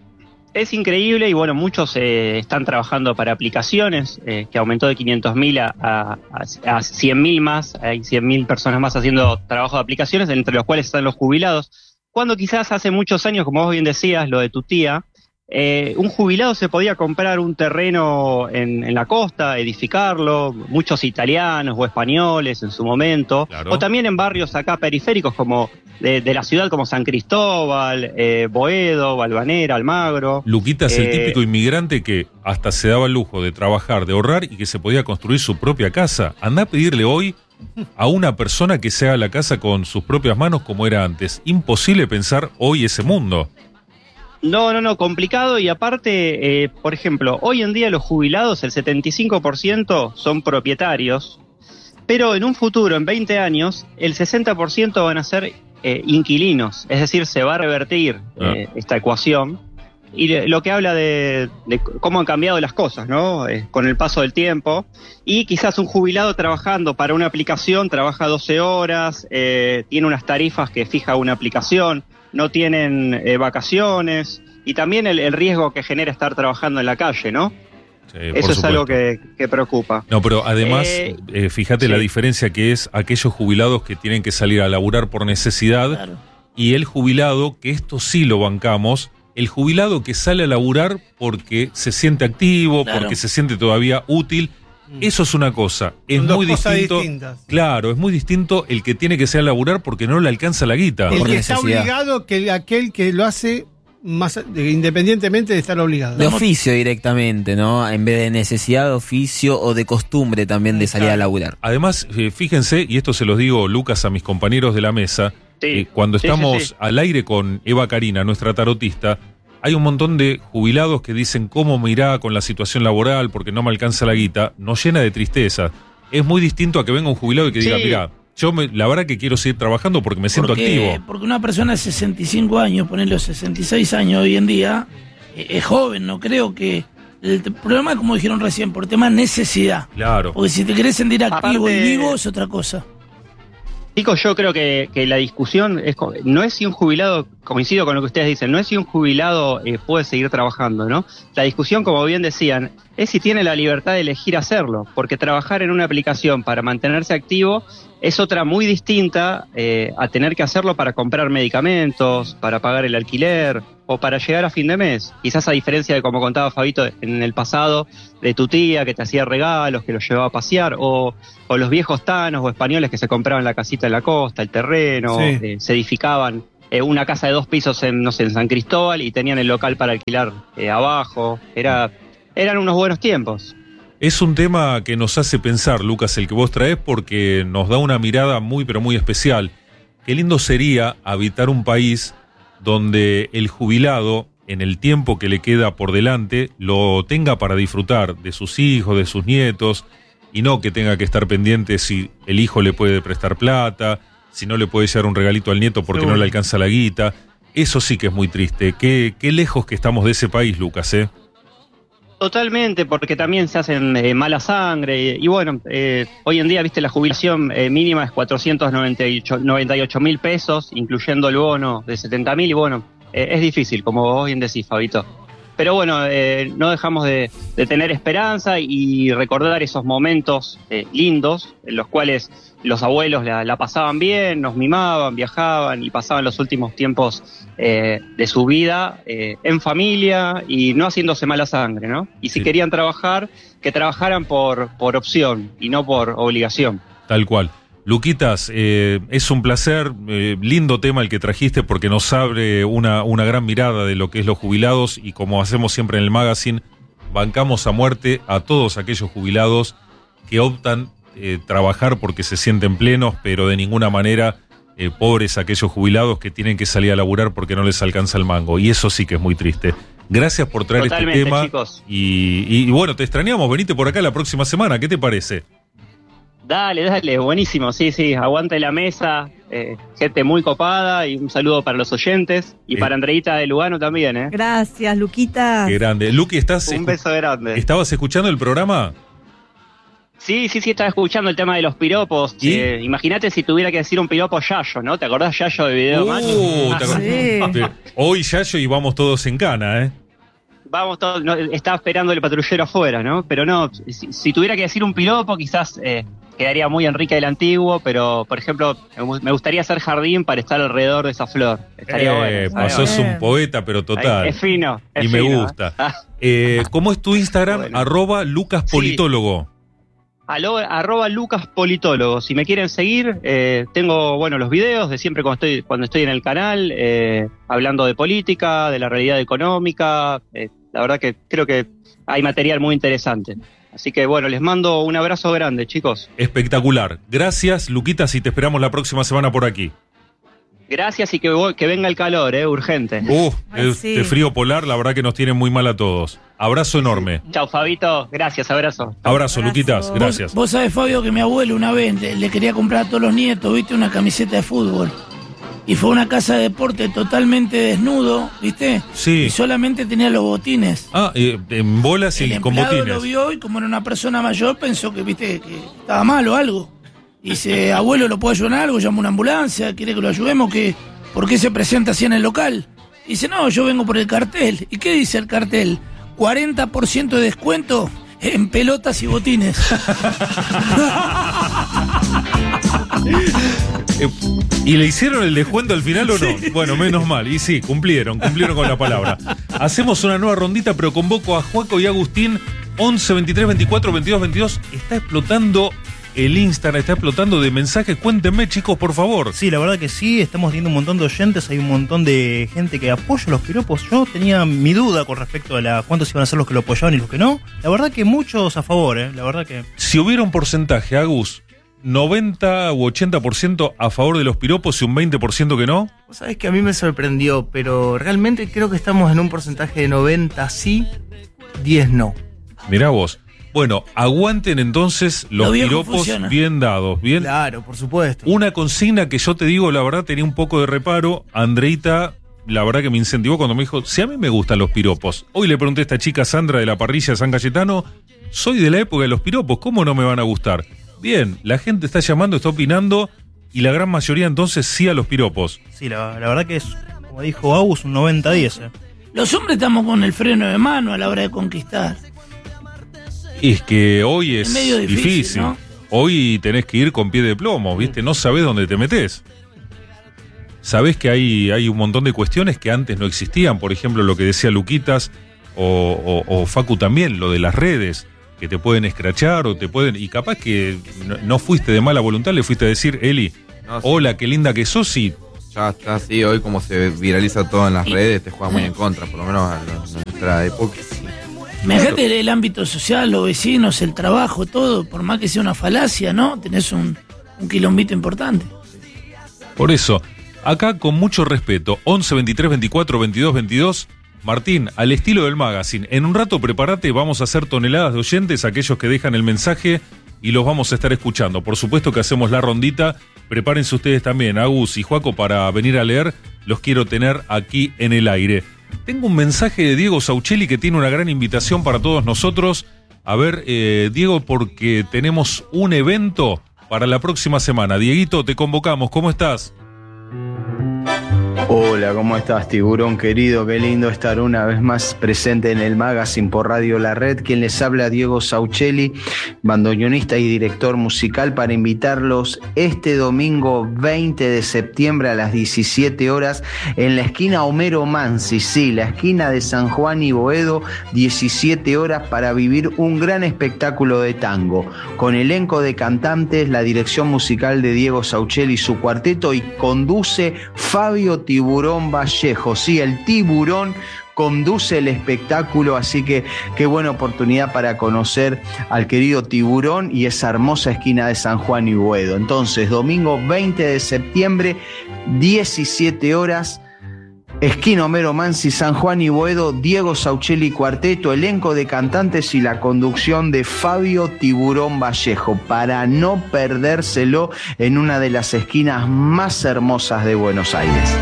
O: es increíble y bueno, muchos eh, están trabajando para aplicaciones, eh, que aumentó de quinientos mil a, a, a cien mil más. Hay cien mil personas más haciendo trabajo de aplicaciones, entre los cuales están los jubilados. Cuando quizás hace muchos años, como vos bien decías, lo de tu tía, Eh, un jubilado se podía comprar un terreno en, en la costa, edificarlo, muchos italianos o españoles en su momento,
B: Claro.
O: o también en barrios acá periféricos como de, de la ciudad como San Cristóbal, eh, Boedo, Valvanera, Almagro.
B: Luquitas, el
O: Eh,
B: típico inmigrante que hasta se daba el lujo de trabajar, de ahorrar y que se podía construir su propia casa. Andá a pedirle hoy a una persona que se haga la casa con sus propias manos como era antes. Imposible pensar hoy ese mundo.
O: No, no, no, complicado, y aparte, eh, por ejemplo, hoy en día los jubilados, el setenta y cinco por ciento son propietarios, pero en un futuro, en veinte años, el sesenta por ciento van a ser eh, inquilinos, es decir, se va a revertir eh, esta ecuación, y de- lo que habla de, de cómo han cambiado las cosas, ¿no? Eh, con el paso del tiempo, y quizás un jubilado trabajando para una aplicación trabaja doce horas, eh, tiene unas tarifas que fija una aplicación, no tienen eh, vacaciones, y también el, el riesgo que genera estar trabajando en la calle, ¿no?
B: Sí, por
O: Eso es
B: supuesto.
O: algo que, que preocupa.
B: No, pero además,
O: Eh,
B: eh, fíjate
O: sí.
B: la diferencia que es aquellos jubilados que tienen que salir a laburar por necesidad y el jubilado, que esto sí lo bancamos, el jubilado que sale a laburar porque se siente activo,
F: Claro.
B: porque se siente todavía útil. Eso es una cosa, es
F: Son dos
B: muy
F: cosas
B: distinto.
F: distintas.
B: Claro, es muy distinto el que tiene que salir a laburar porque no le alcanza la guita.
F: El que está obligado, que aquel que lo hace más de- independientemente de estar obligado.
C: De oficio directamente, ¿no? En vez de necesidad, de oficio o de costumbre también de salir a laburar.
B: Además, eh, fíjense, y esto se los digo, Lucas, a mis compañeros de la mesa, eh, cuando
O: sí,
B: estamos
O: sí, sí.
B: al aire con Eva Karina, nuestra tarotista, hay un montón de jubilados que dicen cómo me irá con la situación laboral porque no me alcanza la guita. Nos llena de tristeza. Es muy distinto a que venga un jubilado y que diga,
D: Sí.
B: mira, yo me- la verdad que quiero seguir trabajando porque me siento
D: porque,
B: activo.
D: Porque una persona de sesenta y cinco años, ponerle sesenta y seis años hoy en día, eh, es joven, no creo que... El t- problema, como dijeron recién, por tema necesidad.
B: Claro.
D: Porque si te querés sentir activo
O: Aparte-
D: y vivo es otra cosa.
O: Chicos, yo creo que, que la discusión es co- no es si un jubilado, coincido con lo que ustedes dicen, no es si un jubilado eh, puede seguir trabajando, ¿no? La discusión, como bien decían, es si tiene la libertad de elegir hacerlo, porque trabajar en una aplicación para mantenerse activo es otra muy distinta eh, a tener que hacerlo para comprar medicamentos, para pagar el alquiler, o para llegar a fin de mes. Quizás a diferencia de como contaba Fabito en el pasado, de tu tía que te hacía regalos, que los llevaba a pasear, o, o los viejos tanos o españoles que se compraban la casita en la costa, el terreno,
A: Sí.
O: eh, se edificaban eh, una casa de dos pisos en, no sé, en San Cristóbal y tenían el local para alquilar eh, abajo. Era, eran unos buenos tiempos.
B: Es un tema que nos hace pensar, Lucas, el que vos traes, porque nos da una mirada muy, pero muy especial. Qué lindo sería habitar un país donde el jubilado, en el tiempo que le queda por delante, lo tenga para disfrutar de sus hijos, de sus nietos, y no que tenga que estar pendiente si el hijo le puede prestar plata, si no le puede llevar un regalito al nieto porque
A: Seguro.
B: no le alcanza la guita. Eso sí que es muy triste. Qué, qué lejos que estamos de ese país, Lucas, ¿eh?
O: Totalmente, porque también se hacen eh, mala sangre y, y bueno, eh, hoy en día, viste, la jubilación eh, mínima es cuatrocientos noventa y ocho mil pesos, incluyendo el bono de setenta mil y bueno, eh, es difícil, como vos bien decís, Fabito. Pero bueno, eh, no dejamos de, de tener esperanza y recordar esos momentos eh, lindos en los cuales los abuelos la, la pasaban bien, nos mimaban, viajaban y pasaban los últimos tiempos eh, de su vida eh, en familia y no haciéndose mala sangre, ¿no? Y si
B: Sí.
O: querían trabajar, que trabajaran por, por opción y no por obligación.
B: Tal cual. Luquitas, eh, es un placer, eh, lindo tema el que trajiste porque nos abre una, una gran mirada de lo que es los jubilados y como hacemos siempre en el magazine, bancamos a muerte a todos aquellos jubilados que optan eh, trabajar porque se sienten plenos, pero de ninguna manera eh, pobres aquellos jubilados que tienen que salir a laburar porque no les alcanza el mango. Y eso sí que es muy triste. Gracias por traer
O: Totalmente,
B: este tema.
O: chicos.
B: Y, y, y bueno, te extrañamos, venite por acá la próxima semana, ¿qué te parece?
O: Dale, dale, buenísimo, sí, sí, aguante la mesa, eh, gente muy copada y un saludo para los oyentes y
B: Eh.
O: para Andreita de Lugano también, ¿eh?
G: Gracias, Luquita.
B: Qué grande. Luqui, ¿estás
O: Un
B: escu-
O: beso grande.
B: ¿estabas escuchando el programa?
O: Sí, sí, sí, estaba escuchando el tema de los piropos.
B: ¿Y?
O: Eh, Imagínate si tuviera que decir un piropo Yayo, ¿no? ¿Te acordás Yayo de Video Match?
B: Uh, ¿te acordás?
G: Sí.
B: Bien. Hoy Yayo y vamos todos en cana, ¿eh?
O: Vamos todos, no, estaba esperando el patrullero afuera, ¿no? Pero no, si, si tuviera que decir un piropo quizás eh, quedaría muy Enrique del Antiguo, pero por ejemplo, me gu- me gustaría hacer jardín para estar alrededor de esa flor. Estaría
B: Eh,
O: bueno.
B: sos
G: bueno.
B: un poeta, pero total.
O: Es fino, es
B: y me
O: fino,
B: gusta.
O: ¿eh?
B: Eh, ¿Cómo es tu Instagram?
O: Bueno.
B: Arroba Lucas Politólogo.
O: Alo- arroba Lucas Politólogo. Si me quieren seguir, eh, tengo bueno los videos de siempre cuando estoy, cuando estoy en el canal, eh, hablando de política, de la realidad económica. Eh, la verdad que creo que hay material muy interesante. Así que bueno, les mando un abrazo grande, chicos.
B: Espectacular. Gracias, Luquitas, y te esperamos la próxima semana por aquí.
O: Gracias y que, vo- que venga el calor, eh, urgente.
B: Uh,
G: Ay,
B: el-
G: sí.
B: de frío polar, la verdad que nos tiene muy mal a todos. Abrazo enorme.
O: Chau, Fabito. Gracias, abrazo.
B: Abrazo,
G: Abrazo.
B: Luquitas.
G: Vos-
B: Gracias.
D: Vos sabés, Fabio, que mi abuelo una vez le, le quería comprar a todos los nietos, viste, una camiseta de fútbol. Y fue a una casa de deporte totalmente desnudo, viste.
B: Sí.
D: Y solamente tenía los botines.
B: Ah, eh, en bolas y
D: El
B: con
D: empleado
B: botines.
D: lo vio y como era una persona mayor pensó que, viste, que estaba mal o algo. Y dice, abuelo, ¿lo puedo ayudar en algo? Llama una ambulancia, ¿quiere que lo ayudemos? ¿Qué, ¿Por qué se presenta así en el local? Y dice, no, yo vengo por el cartel. ¿Y qué dice el cartel? cuarenta por ciento de descuento en pelotas y botines.
B: Eh, ¿Y le hicieron el descuento al final o no? Bueno, menos mal. Y sí, cumplieron, cumplieron con la palabra. Hacemos una nueva rondita, pero convoco a Juaco y Agustín. once, veintitrés, veinticuatro, veintidós, veintidós. Está explotando el Instagram, está explotando de mensajes. Cuéntenme, chicos, por favor.
A: Sí, la verdad que sí, estamos teniendo un montón de oyentes, hay un montón de gente que apoya los piropos. Yo tenía mi duda con respecto a la cuántos iban a ser los que lo apoyaban y los que no. La verdad que muchos a favor, ¿eh? La verdad que...
B: Si hubiera un porcentaje, Agus, noventa u ochenta por ciento a favor de los piropos y un veinte por ciento que no.
P: Vos sabés que a mí me sorprendió, pero realmente creo que estamos en un porcentaje de noventa sí, diez no.
B: Mirá vos. Bueno, aguanten entonces los
P: Lo viejo
B: piropos
P: funciona.
B: bien dados. Bien.
P: Claro, por supuesto.
B: Una consigna que yo te digo, la verdad, tenía un poco de reparo. Andreita, la verdad que me incentivó cuando me dijo, si a mí me gustan los piropos. Hoy le pregunté a esta chica Sandra de la parrilla de San Cayetano, soy de la época de los piropos, ¿cómo no me van a gustar? Bien, la gente está llamando, está opinando, y la gran mayoría entonces sí a los piropos.
A: Sí, la, la verdad que es, como dijo Agus, un noventa diez. ¿eh?
D: Los hombres estamos con el freno de mano a la hora de conquistar.
B: Es que hoy es,
D: Es medio difícil,
B: difícil.
D: ¿no?
B: Hoy tenés que ir con pie de plomo, ¿viste? No sabés dónde te metés. sabés que hay, hay un montón de cuestiones que antes no existían, por ejemplo, lo que decía Luquitas o, o, o Facu también, lo de las redes, que te pueden escrachar o te pueden... Y capaz que no, no fuiste de mala voluntad, le fuiste a decir, Eli, no, sí. Hola, qué linda que sos, y...
N: Ya está así, hoy como se viraliza todo en las redes, te juega muy en contra, por lo menos en nuestra época.
D: Imagínate el ámbito social, los vecinos, el trabajo, todo, por más que sea una falacia, ¿no? Tenés un, un quilombito importante.
B: Por eso, acá con mucho respeto, once, veintitrés, veinticuatro, veintidós, veintidós, Martín, al estilo del magazine, en un rato prepárate, vamos a hacer toneladas de oyentes, aquellos que dejan el mensaje y los vamos a estar escuchando. Por supuesto que hacemos la rondita, prepárense ustedes también, Agus y Juaco, para venir a leer, los quiero tener aquí en el aire. Tengo un mensaje de Diego Sauchelli que tiene una gran invitación para todos nosotros. A ver, eh, Diego, porque tenemos un evento para la próxima semana. Dieguito, te convocamos, ¿cómo estás?
Q: Hola, ¿cómo estás, tiburón querido? Qué lindo estar una vez más presente en el magazine por Radio La Red. Quien les habla, Diego Sauchelli, bandoneonista y director musical, para invitarlos este domingo veinte de septiembre a las diecisiete horas en la esquina Homero Mansi, sí, la esquina de San Juan y Boedo, diecisiete horas, para vivir un gran espectáculo de tango, con elenco de cantantes, la dirección musical de Diego Sauchelli y su cuarteto, y conduce Fabio Tiburón Vallejo, sí, el Tiburón conduce el espectáculo, así que qué buena oportunidad para conocer al querido Tiburón y esa hermosa esquina de San Juan y Boedo. Entonces, domingo veinte de septiembre, diecisiete horas, esquina Homero Mansi, San Juan y Boedo, Diego Sauchelli Cuarteto, elenco de cantantes y la conducción de Fabio Tiburón Vallejo, para no perdérselo en una de las esquinas más hermosas de Buenos Aires.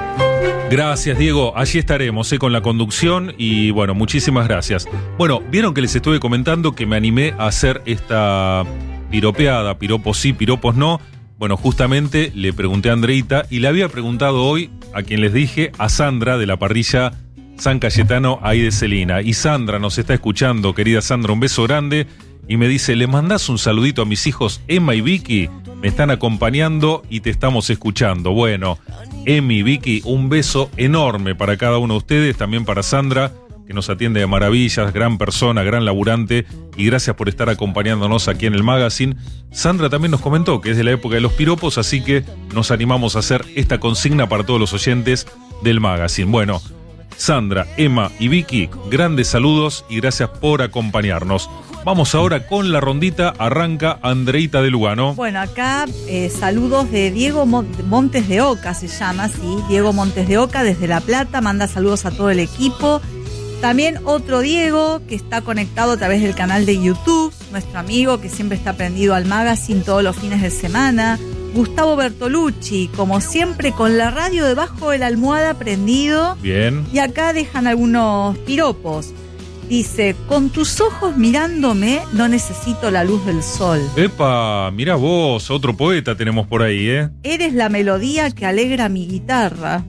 B: Gracias, Diego. Allí estaremos eh, con la conducción y bueno, muchísimas gracias. Bueno, vieron que les estuve comentando que me animé a hacer esta piropeada, piropos sí, piropos no. Bueno, justamente le pregunté a Andreita y le había preguntado hoy a quien les dije, a Sandra de la parrilla San Cayetano ahí de Celina. Y Sandra nos está escuchando, querida Sandra, un beso grande. Y me dice, ¿le mandás un saludito a mis hijos Emma y Vicky? Me están acompañando y te estamos escuchando. Bueno, Emma y Vicky, un beso enorme para cada uno de ustedes, también para Sandra, que nos atiende de maravillas, gran persona, gran laburante, y gracias por estar acompañándonos aquí en el magazine. Sandra también nos comentó que es de la época de los piropos, así que nos animamos a hacer esta consigna para todos los oyentes del magazine. Bueno, Sandra, Emma y Vicky, grandes saludos y gracias por acompañarnos. Vamos ahora con la rondita, arranca Andreita de Lugano.
G: Bueno, acá eh, saludos de Diego Montes de Oca, se llama, sí, Diego Montes de Oca desde La Plata, manda saludos a todo el equipo. También otro Diego que está conectado a través del canal de YouTube, nuestro amigo que siempre está prendido al magazine todos los fines de semana. Gustavo Bertolucci, como siempre, con la radio debajo de la almohada prendido.
B: Bien.
G: Y acá dejan algunos piropos. Dice, con tus ojos mirándome, no necesito la luz del sol.
B: Epa, mirá vos, otro poeta tenemos por ahí, ¿eh?
G: Eres la melodía que alegra mi guitarra.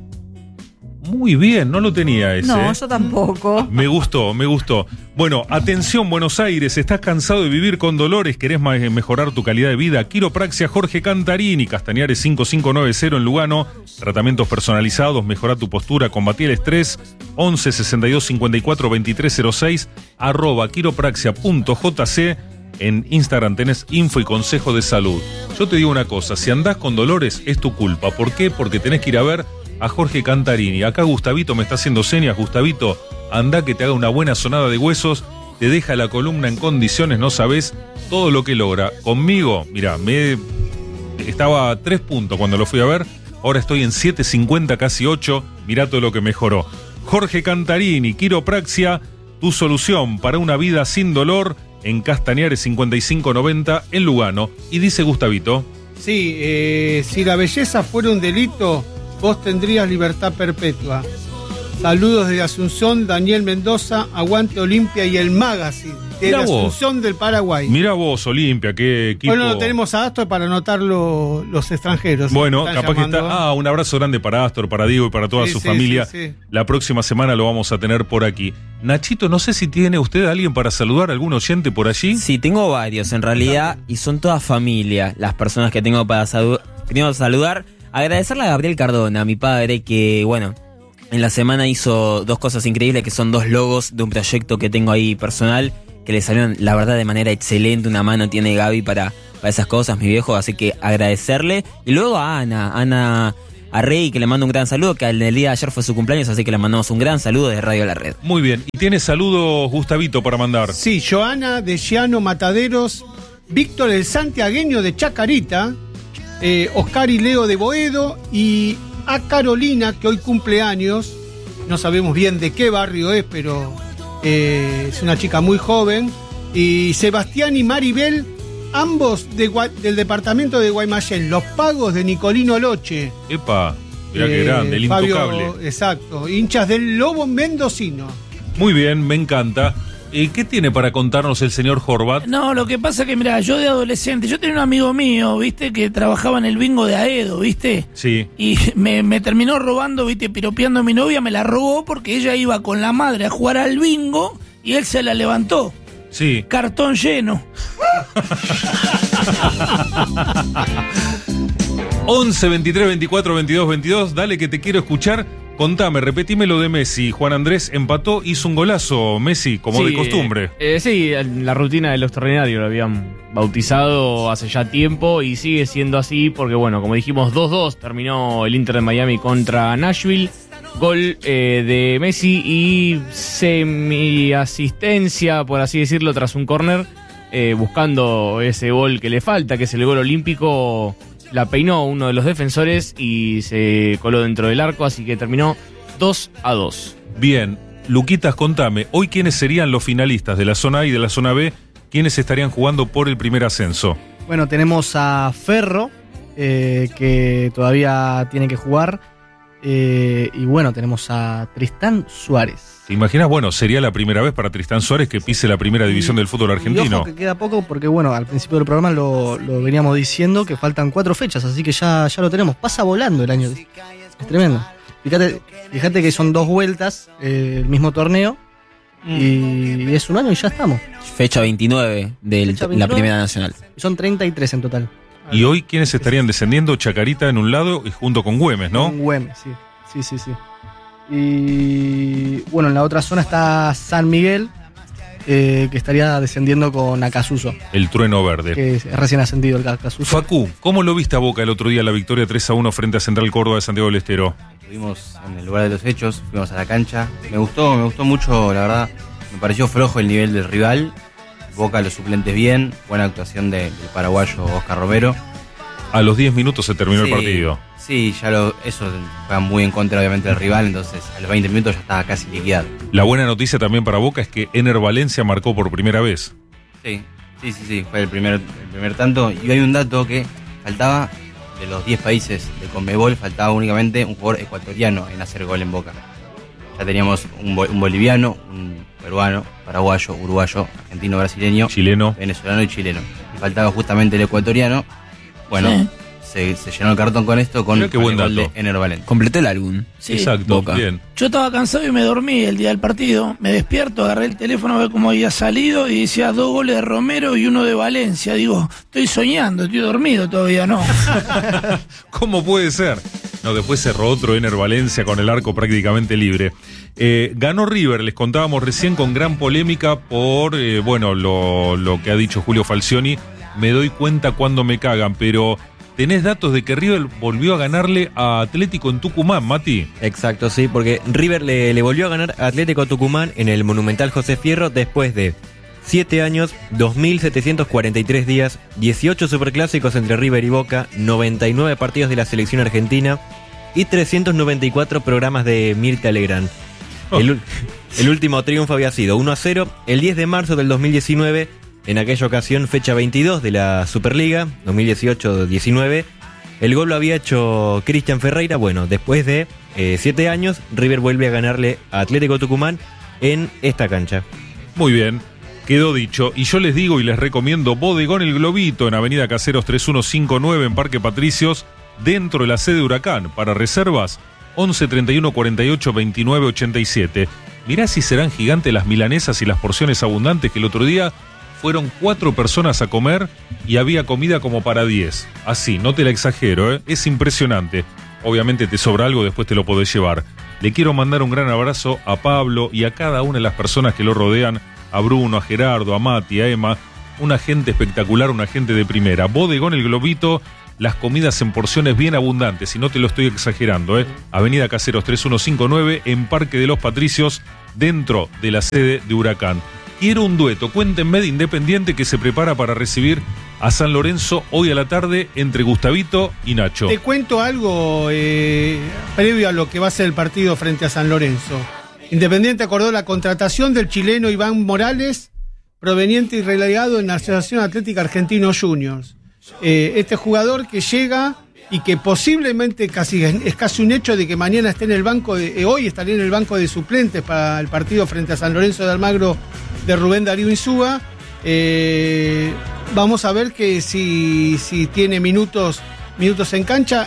B: Muy bien, no lo tenía ese.
G: No, yo tampoco.
B: Me gustó, me gustó. Bueno, atención Buenos Aires, ¿estás cansado de vivir con dolores? ¿Querés mejorar tu calidad de vida? Quiropraxia Jorge Cantarini, Castañares cinco cinco nueve cero en Lugano. Tratamientos personalizados, mejora tu postura, combatir el estrés. once, sesenta y dos, cincuenta y cuatro, veintitrés cero seis, arroba quiropraxia punto jc. En Instagram tenés info y consejo de salud. Yo te digo una cosa, si andás con dolores es tu culpa. ¿Por qué? Porque tenés que ir a ver a Jorge Cantarini. Acá Gustavito me está haciendo señas. Gustavito, anda que te haga una buena sonada de huesos, te deja la columna en condiciones, no sabés todo lo que logra. Conmigo, mirá, me estaba a tres puntos cuando lo fui a ver, ahora estoy en siete cincuenta, casi ocho, mirá todo lo que mejoró. Jorge Cantarini, Quiropraxia, tu solución para una vida sin dolor, en Castañares cincuenta y cinco noventa en Lugano. Y dice Gustavito.
F: Sí, eh, si la belleza fuera un delito, vos tendrías libertad perpetua. Saludos desde Asunción, Daniel Mendoza, Aguante Olimpia y el Magazine, de la Asunción del Paraguay.
B: Mira vos, Olimpia, qué equipo.
F: Bueno, lo tenemos a Astor para anotar lo, los extranjeros.
B: Bueno, capaz llamando. que está. Ah, un abrazo grande para Astor, para Diego y para toda
F: sí,
B: su
F: sí,
B: familia.
F: Sí, sí.
B: La próxima semana lo vamos a tener por aquí. Nachito, no sé si tiene usted a alguien para saludar, algún oyente por allí.
C: Sí, tengo varios en realidad, y son toda familia las personas que tengo para salu- primero saludar. Agradecerle a Gabriel Cardona, mi padre, que, bueno, en la semana hizo dos cosas increíbles, que son dos logos de un proyecto que tengo ahí personal, que le salieron, la verdad, de manera excelente. Una mano tiene Gaby para, para esas cosas, mi viejo, así que agradecerle. Y luego a Ana, Ana Arrey, que le mando un gran saludo, que el día de ayer fue su cumpleaños, así que le mandamos un gran saludo de Radio La Red.
B: Muy bien, y tiene saludos, Gustavito, para mandar.
F: Sí, Joana de Giano Mataderos, Víctor el Santiagueño de Chacarita, eh, Oscar y Leo de Boedo, y a Carolina, que hoy cumple años, no sabemos bien de qué barrio es, pero eh, es una chica muy joven, y Sebastián y Maribel, ambos de, del departamento de Guaymallén, los pagos de Nicolino Loche.
B: Epa, mirá qué
F: Eh,
B: grande, el
F: Fabio,
B: intocable.
F: exacto, hinchas del Lobo Mendocino.
B: Muy bien, me encanta. Eh, ¿Qué tiene para contarnos el señor Horvat?
D: No, lo que pasa que, mira, yo de adolescente, yo tenía un amigo mío, viste, que trabajaba en el bingo de Aedo, viste,
B: Sí.
D: y me, me terminó robando, viste, piropeando a mi novia, me la robó porque ella iba con la madre a jugar al bingo y él se la levantó.
B: Sí.
D: Cartón lleno.
B: once, veintitrés, veinticuatro, veintidós, veintidós, dale que te quiero escuchar. Contame, repetime lo de Messi. Juan Andrés empató, hizo un golazo, Messi, como
I: Sí,
B: de costumbre.
I: eh, eh, sí, la rutina del extraordinario lo habían bautizado hace ya tiempo y sigue siendo así porque, bueno, como dijimos, dos dos terminó el Inter de Miami contra Nashville. Gol eh, de Messi y semi-asistencia, por así decirlo, tras un córner, eh, buscando ese gol que le falta, que es el gol olímpico. La peinó uno de los defensores y se coló dentro del arco, así que terminó dos a dos.
B: Bien, Luquitas, contame, hoy quiénes serían los finalistas de la zona A y de la zona B, quiénes estarían jugando por el primer ascenso.
K: Bueno, tenemos a Ferro, eh, que todavía tiene que jugar. Eh, y bueno, tenemos a Tristán Suárez.
B: ¿Te imaginas? Bueno, sería la primera vez para Tristán Suárez que pise la primera división del fútbol
K: Y
B: argentino.
K: ojo que queda poco porque, bueno, al principio del programa lo, lo veníamos diciendo que faltan cuatro fechas, así que ya, ya lo tenemos. Pasa volando el año. Es tremendo. Fíjate, fíjate que son dos vueltas eh, el mismo torneo y es un año y ya estamos.
C: Fecha veintinueve de
K: Fecha
C: la
K: veintinueve.
C: Primera Nacional.
K: Son treinta y tres en total.
B: Y hoy quiénes estarían descendiendo, Chacarita en un lado y junto con Güemes, ¿no?
K: Con Güemes, sí. Sí, sí, sí. Y bueno, en la otra zona está San Miguel, eh, que estaría descendiendo con Acasuso,
B: El trueno verde.
K: que es recién ascendido el Acasuso.
B: Facu, ¿cómo lo viste a Boca el otro día la victoria tres a uno frente a Central Córdoba de Santiago del Estero?
E: Estuvimos en el lugar de los hechos, fuimos a la cancha. Me gustó, me gustó mucho, la verdad. Me pareció flojo el nivel del rival. Boca, los suplentes bien. Buena actuación de- del paraguayo Oscar Romero.
B: A los diez minutos se terminó
E: Sí,
B: el partido.
E: Sí, ya lo, eso juega muy en contra, obviamente, del rival. Entonces, a los veinte minutos ya estaba casi liquidado.
B: La buena noticia también para Boca es que Ener Valencia marcó por primera vez.
E: Sí, sí, sí, sí. Fue el primer, el primer tanto. Y hay un dato que faltaba, de los diez países de Conmebol, faltaba únicamente un jugador ecuatoriano en hacer gol en Boca. Ya teníamos un, bo- un boliviano, un peruano, paraguayo, uruguayo, argentino, brasileño,
B: chileno,
E: venezolano y chileno. Y faltaba justamente el ecuatoriano. Bueno,
D: Sí.
E: se, se llenó el cartón con esto, con,
B: Mirá qué
E: con
B: buen
E: el gol
B: dato.
E: de Ener Valencia.
C: Completó el álbum.
D: Sí.
B: Exacto,
C: Boca.
B: bien.
D: Yo estaba cansado y me dormí el día del partido. Me despierto, agarré el teléfono a ver cómo había salido y decía dos goles de Romero y uno de Valencia. Digo, estoy soñando, estoy dormido todavía, no.
B: ¿Cómo puede ser? No, después cerró otro Ener Valencia con el arco prácticamente libre. Eh, ganó River, les contábamos recién, con gran polémica por, eh, bueno, lo, lo que ha dicho Julio Falcioni. Me doy cuenta cuando me cagan, pero ¿tenés datos de que River volvió a ganarle a Atlético en Tucumán, Mati?
J: Exacto, sí, porque River le, le volvió a ganar a Atlético Tucumán en el Monumental José Fierro después de siete años, dos mil setecientos cuarenta y tres días, dieciocho superclásicos entre River y Boca, noventa y nueve partidos de la selección argentina y trescientos noventa y cuatro programas de Mirta Legrand. El, ul- el último triunfo había sido uno a cero el diez de marzo del dos mil diecinueve, en aquella ocasión fecha veintidós de la Superliga, dos mil dieciocho diecinueve. El gol lo había hecho Cristian Ferreira. Bueno, después de eh, siete años, River vuelve a ganarle a Atlético Tucumán en esta cancha.
B: Muy bien, quedó dicho. Y yo les digo y les recomiendo Bodegón El Globito en Avenida Caseros tres uno cinco nueve en Parque Patricios, dentro de la sede Huracán. Para reservas, once treinta y uno cuarenta y ocho veintinueve ochenta y siete. Mirá si serán gigantes las milanesas y las porciones abundantes que el otro día fueron cuatro personas a comer y había comida como para diez. Así, no te la exagero, ¿eh? Es impresionante. Obviamente te sobra algo, después te lo podés llevar. Le quiero mandar un gran abrazo a Pablo y a cada una de las personas que lo rodean, a Bruno, a Gerardo, a Mati, a Emma. Una gente espectacular, una gente de primera. Bodegón El Globito, las comidas en porciones bien abundantes, y no te lo estoy exagerando, ¿eh? Avenida Caseros tres mil ciento cincuenta y nueve, en Parque de los Patricios, dentro de la sede de Huracán. Quiero un dueto, cuéntenme de Independiente que se prepara para recibir a San Lorenzo hoy a la tarde entre Gustavito y Nacho.
F: Te cuento algo eh, previo a lo que va a ser el partido frente a San Lorenzo. Independiente acordó la contratación del chileno Iván Morales, proveniente y relegado en la Asociación Atlética Argentino Juniors. Eh, este jugador que llega y que posiblemente casi es casi un hecho de que mañana esté en el banco, de, eh, hoy estaría en el banco de suplentes para el partido frente a San Lorenzo de Almagro de Rubén Darío Insúa. Eh, vamos a ver que si, si tiene minutos, minutos en cancha.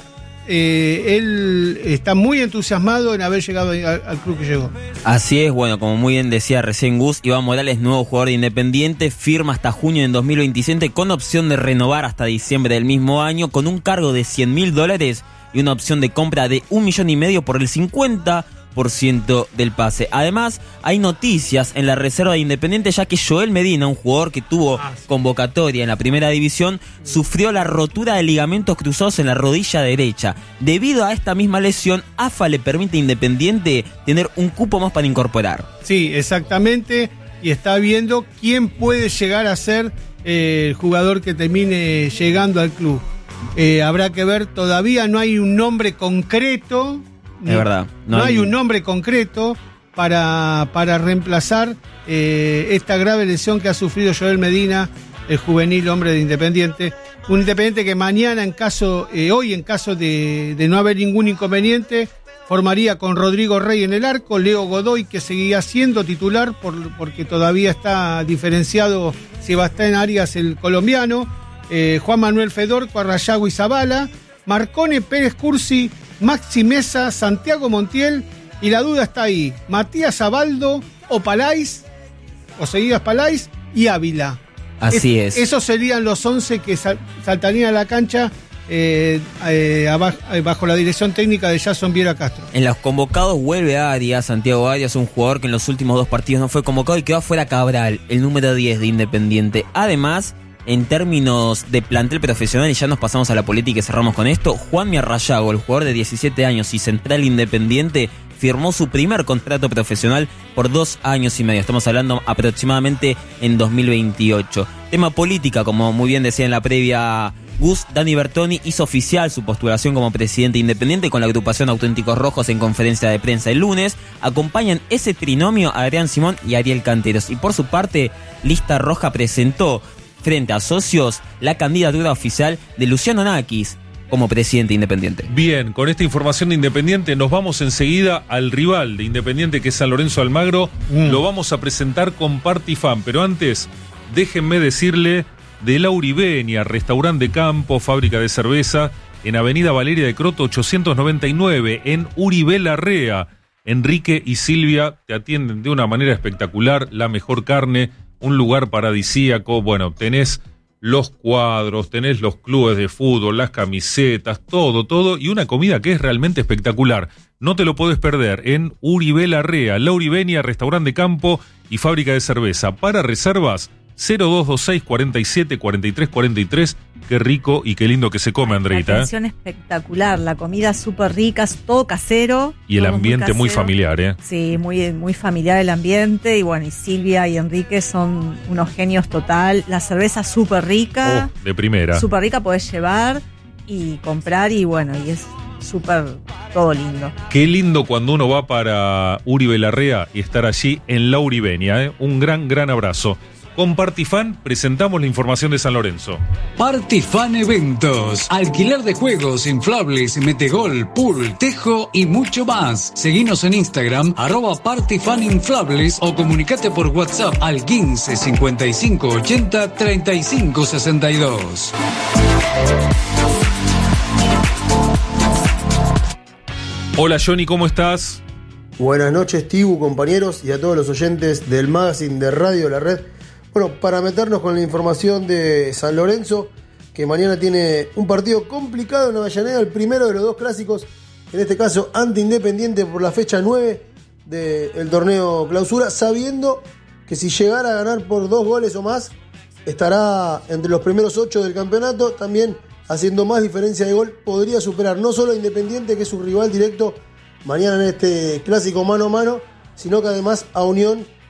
F: Eh, él está muy entusiasmado en haber llegado al, al club que llegó.
C: Así es, bueno, como muy bien decía recién Gus, Iván Morales, nuevo jugador de Independiente, firma hasta junio del dos mil veintisiete con opción de renovar hasta diciembre del mismo año, con un cargo de cien mil dólares y una opción de compra de un millón y medio por el cincuenta por ciento del pase. Además, hay noticias en la reserva de Independiente, ya que Joel Medina, un jugador que tuvo convocatoria en la primera división, sufrió la rotura de ligamentos cruzados en la rodilla derecha. Debido a esta misma lesión, A F A le permite a Independiente tener un cupo más para incorporar.
F: Sí, exactamente, y está viendo quién puede llegar a ser eh, el jugador que termine llegando al club. Eh, habrá que ver, todavía no hay un nombre concreto.
C: Es verdad.
F: No, no hay... hay un nombre concreto para, para reemplazar eh, esta grave lesión que ha sufrido Joel Medina, el juvenil hombre de Independiente. Un Independiente que mañana, en caso, eh, hoy en caso de, de no haber ningún inconveniente, formaría con Rodrigo Rey en el arco, Leo Godoy, que seguía siendo titular por, porque todavía está diferenciado Sebastián Arias, el colombiano, eh, Juan Manuel Fedorco, Arrayago y Zabala, Marcone, Pérez Cursi, Maxi Mesa, Santiago Montiel, y la duda está ahí, Matías Abaldo o Palais, o seguidas Palais y Ávila.
C: Así es.
F: es. Esos serían los once que sal, saltarían a la cancha eh, eh, abajo, eh, bajo la dirección técnica de Jason Viera Castro.
C: En los convocados vuelve Arias, Santiago Arias, un jugador que en los últimos dos partidos no fue convocado y quedó afuera Cabral, el número diez de Independiente. Además, en términos de plantel profesional, y ya nos pasamos a la política y cerramos con esto, Juanmi Arrayago, el jugador de diecisiete años y central Independiente, firmó su primer contrato profesional por dos años y medio. Estamos hablando aproximadamente en dos mil veintiocho. Tema política, como muy bien decía en la previa Gus, Dani Bertoni hizo oficial su postulación como presidente independiente con la agrupación Auténticos Rojos en conferencia de prensa el lunes. Acompañan ese trinomio a Adrián Simón y Ariel Canteros. Y por su parte, Lista Roja presentó frente a socios la candidatura oficial de Luciano Nakis como presidente independiente.
B: Bien, con esta información de Independiente nos vamos enseguida al rival de Independiente, que es San Lorenzo Almagro. Mm. Lo vamos a presentar con Partifan, pero antes déjenme decirle de La Uribenia, restaurante de campo, fábrica de cerveza, en Avenida Valeria de Croto ochocientos noventa y nueve, en Uribe Larrea. Enrique y Silvia te atienden de una manera espectacular, la mejor carne, un lugar paradisíaco. Bueno, tenés los cuadros, tenés los clubes de fútbol, las camisetas, todo, todo, y una comida que es realmente espectacular. No te lo podés perder en Uribe Larrea, La Uribenia, restaurante de campo y fábrica de cerveza. Para reservas, cero dos dos seis, cuarenta y siete, cuarenta y tres, cuarenta y tres. Qué rico y qué lindo que se come, Andreita.
G: La atención ¿eh? espectacular, la comida súper rica, todo casero.
B: Y el ambiente muy, muy familiar, ¿eh?
G: Sí, muy, muy familiar el ambiente. Y bueno, y Silvia y Enrique son unos genios total. La cerveza súper rica.
B: Oh, de primera.
G: Súper rica, podés llevar y comprar y bueno, y es súper todo lindo.
B: Qué lindo cuando uno va para Uribe Larrea y estar allí en La Uribenia, ¿eh? Un gran, gran abrazo. Con Partifan presentamos la información de San Lorenzo.
R: Partifan Eventos. Alquiler de juegos, inflables, metegol, pool, tejo y mucho más. Seguinos en Instagram, arroba Partifan Inflables, o comunicate por WhatsApp al quince, cincuenta y cinco, ochenta, treinta y cinco, sesenta y dos.
B: Hola Johnny, ¿cómo estás?
S: Buenas noches, Tibu, compañeros, y a todos los oyentes del magazine de Radio La Red. Bueno, para meternos con la información de San Lorenzo, que mañana tiene un partido complicado en Avellaneda, el primero de los dos clásicos, en este caso ante Independiente por la fecha nueve del torneo clausura, sabiendo que si llegara a ganar por dos goles o más, estará entre los primeros ocho del campeonato, también haciendo más diferencia de gol, podría superar no solo a Independiente, que es su rival directo mañana en este clásico mano a mano, sino que además a Unión,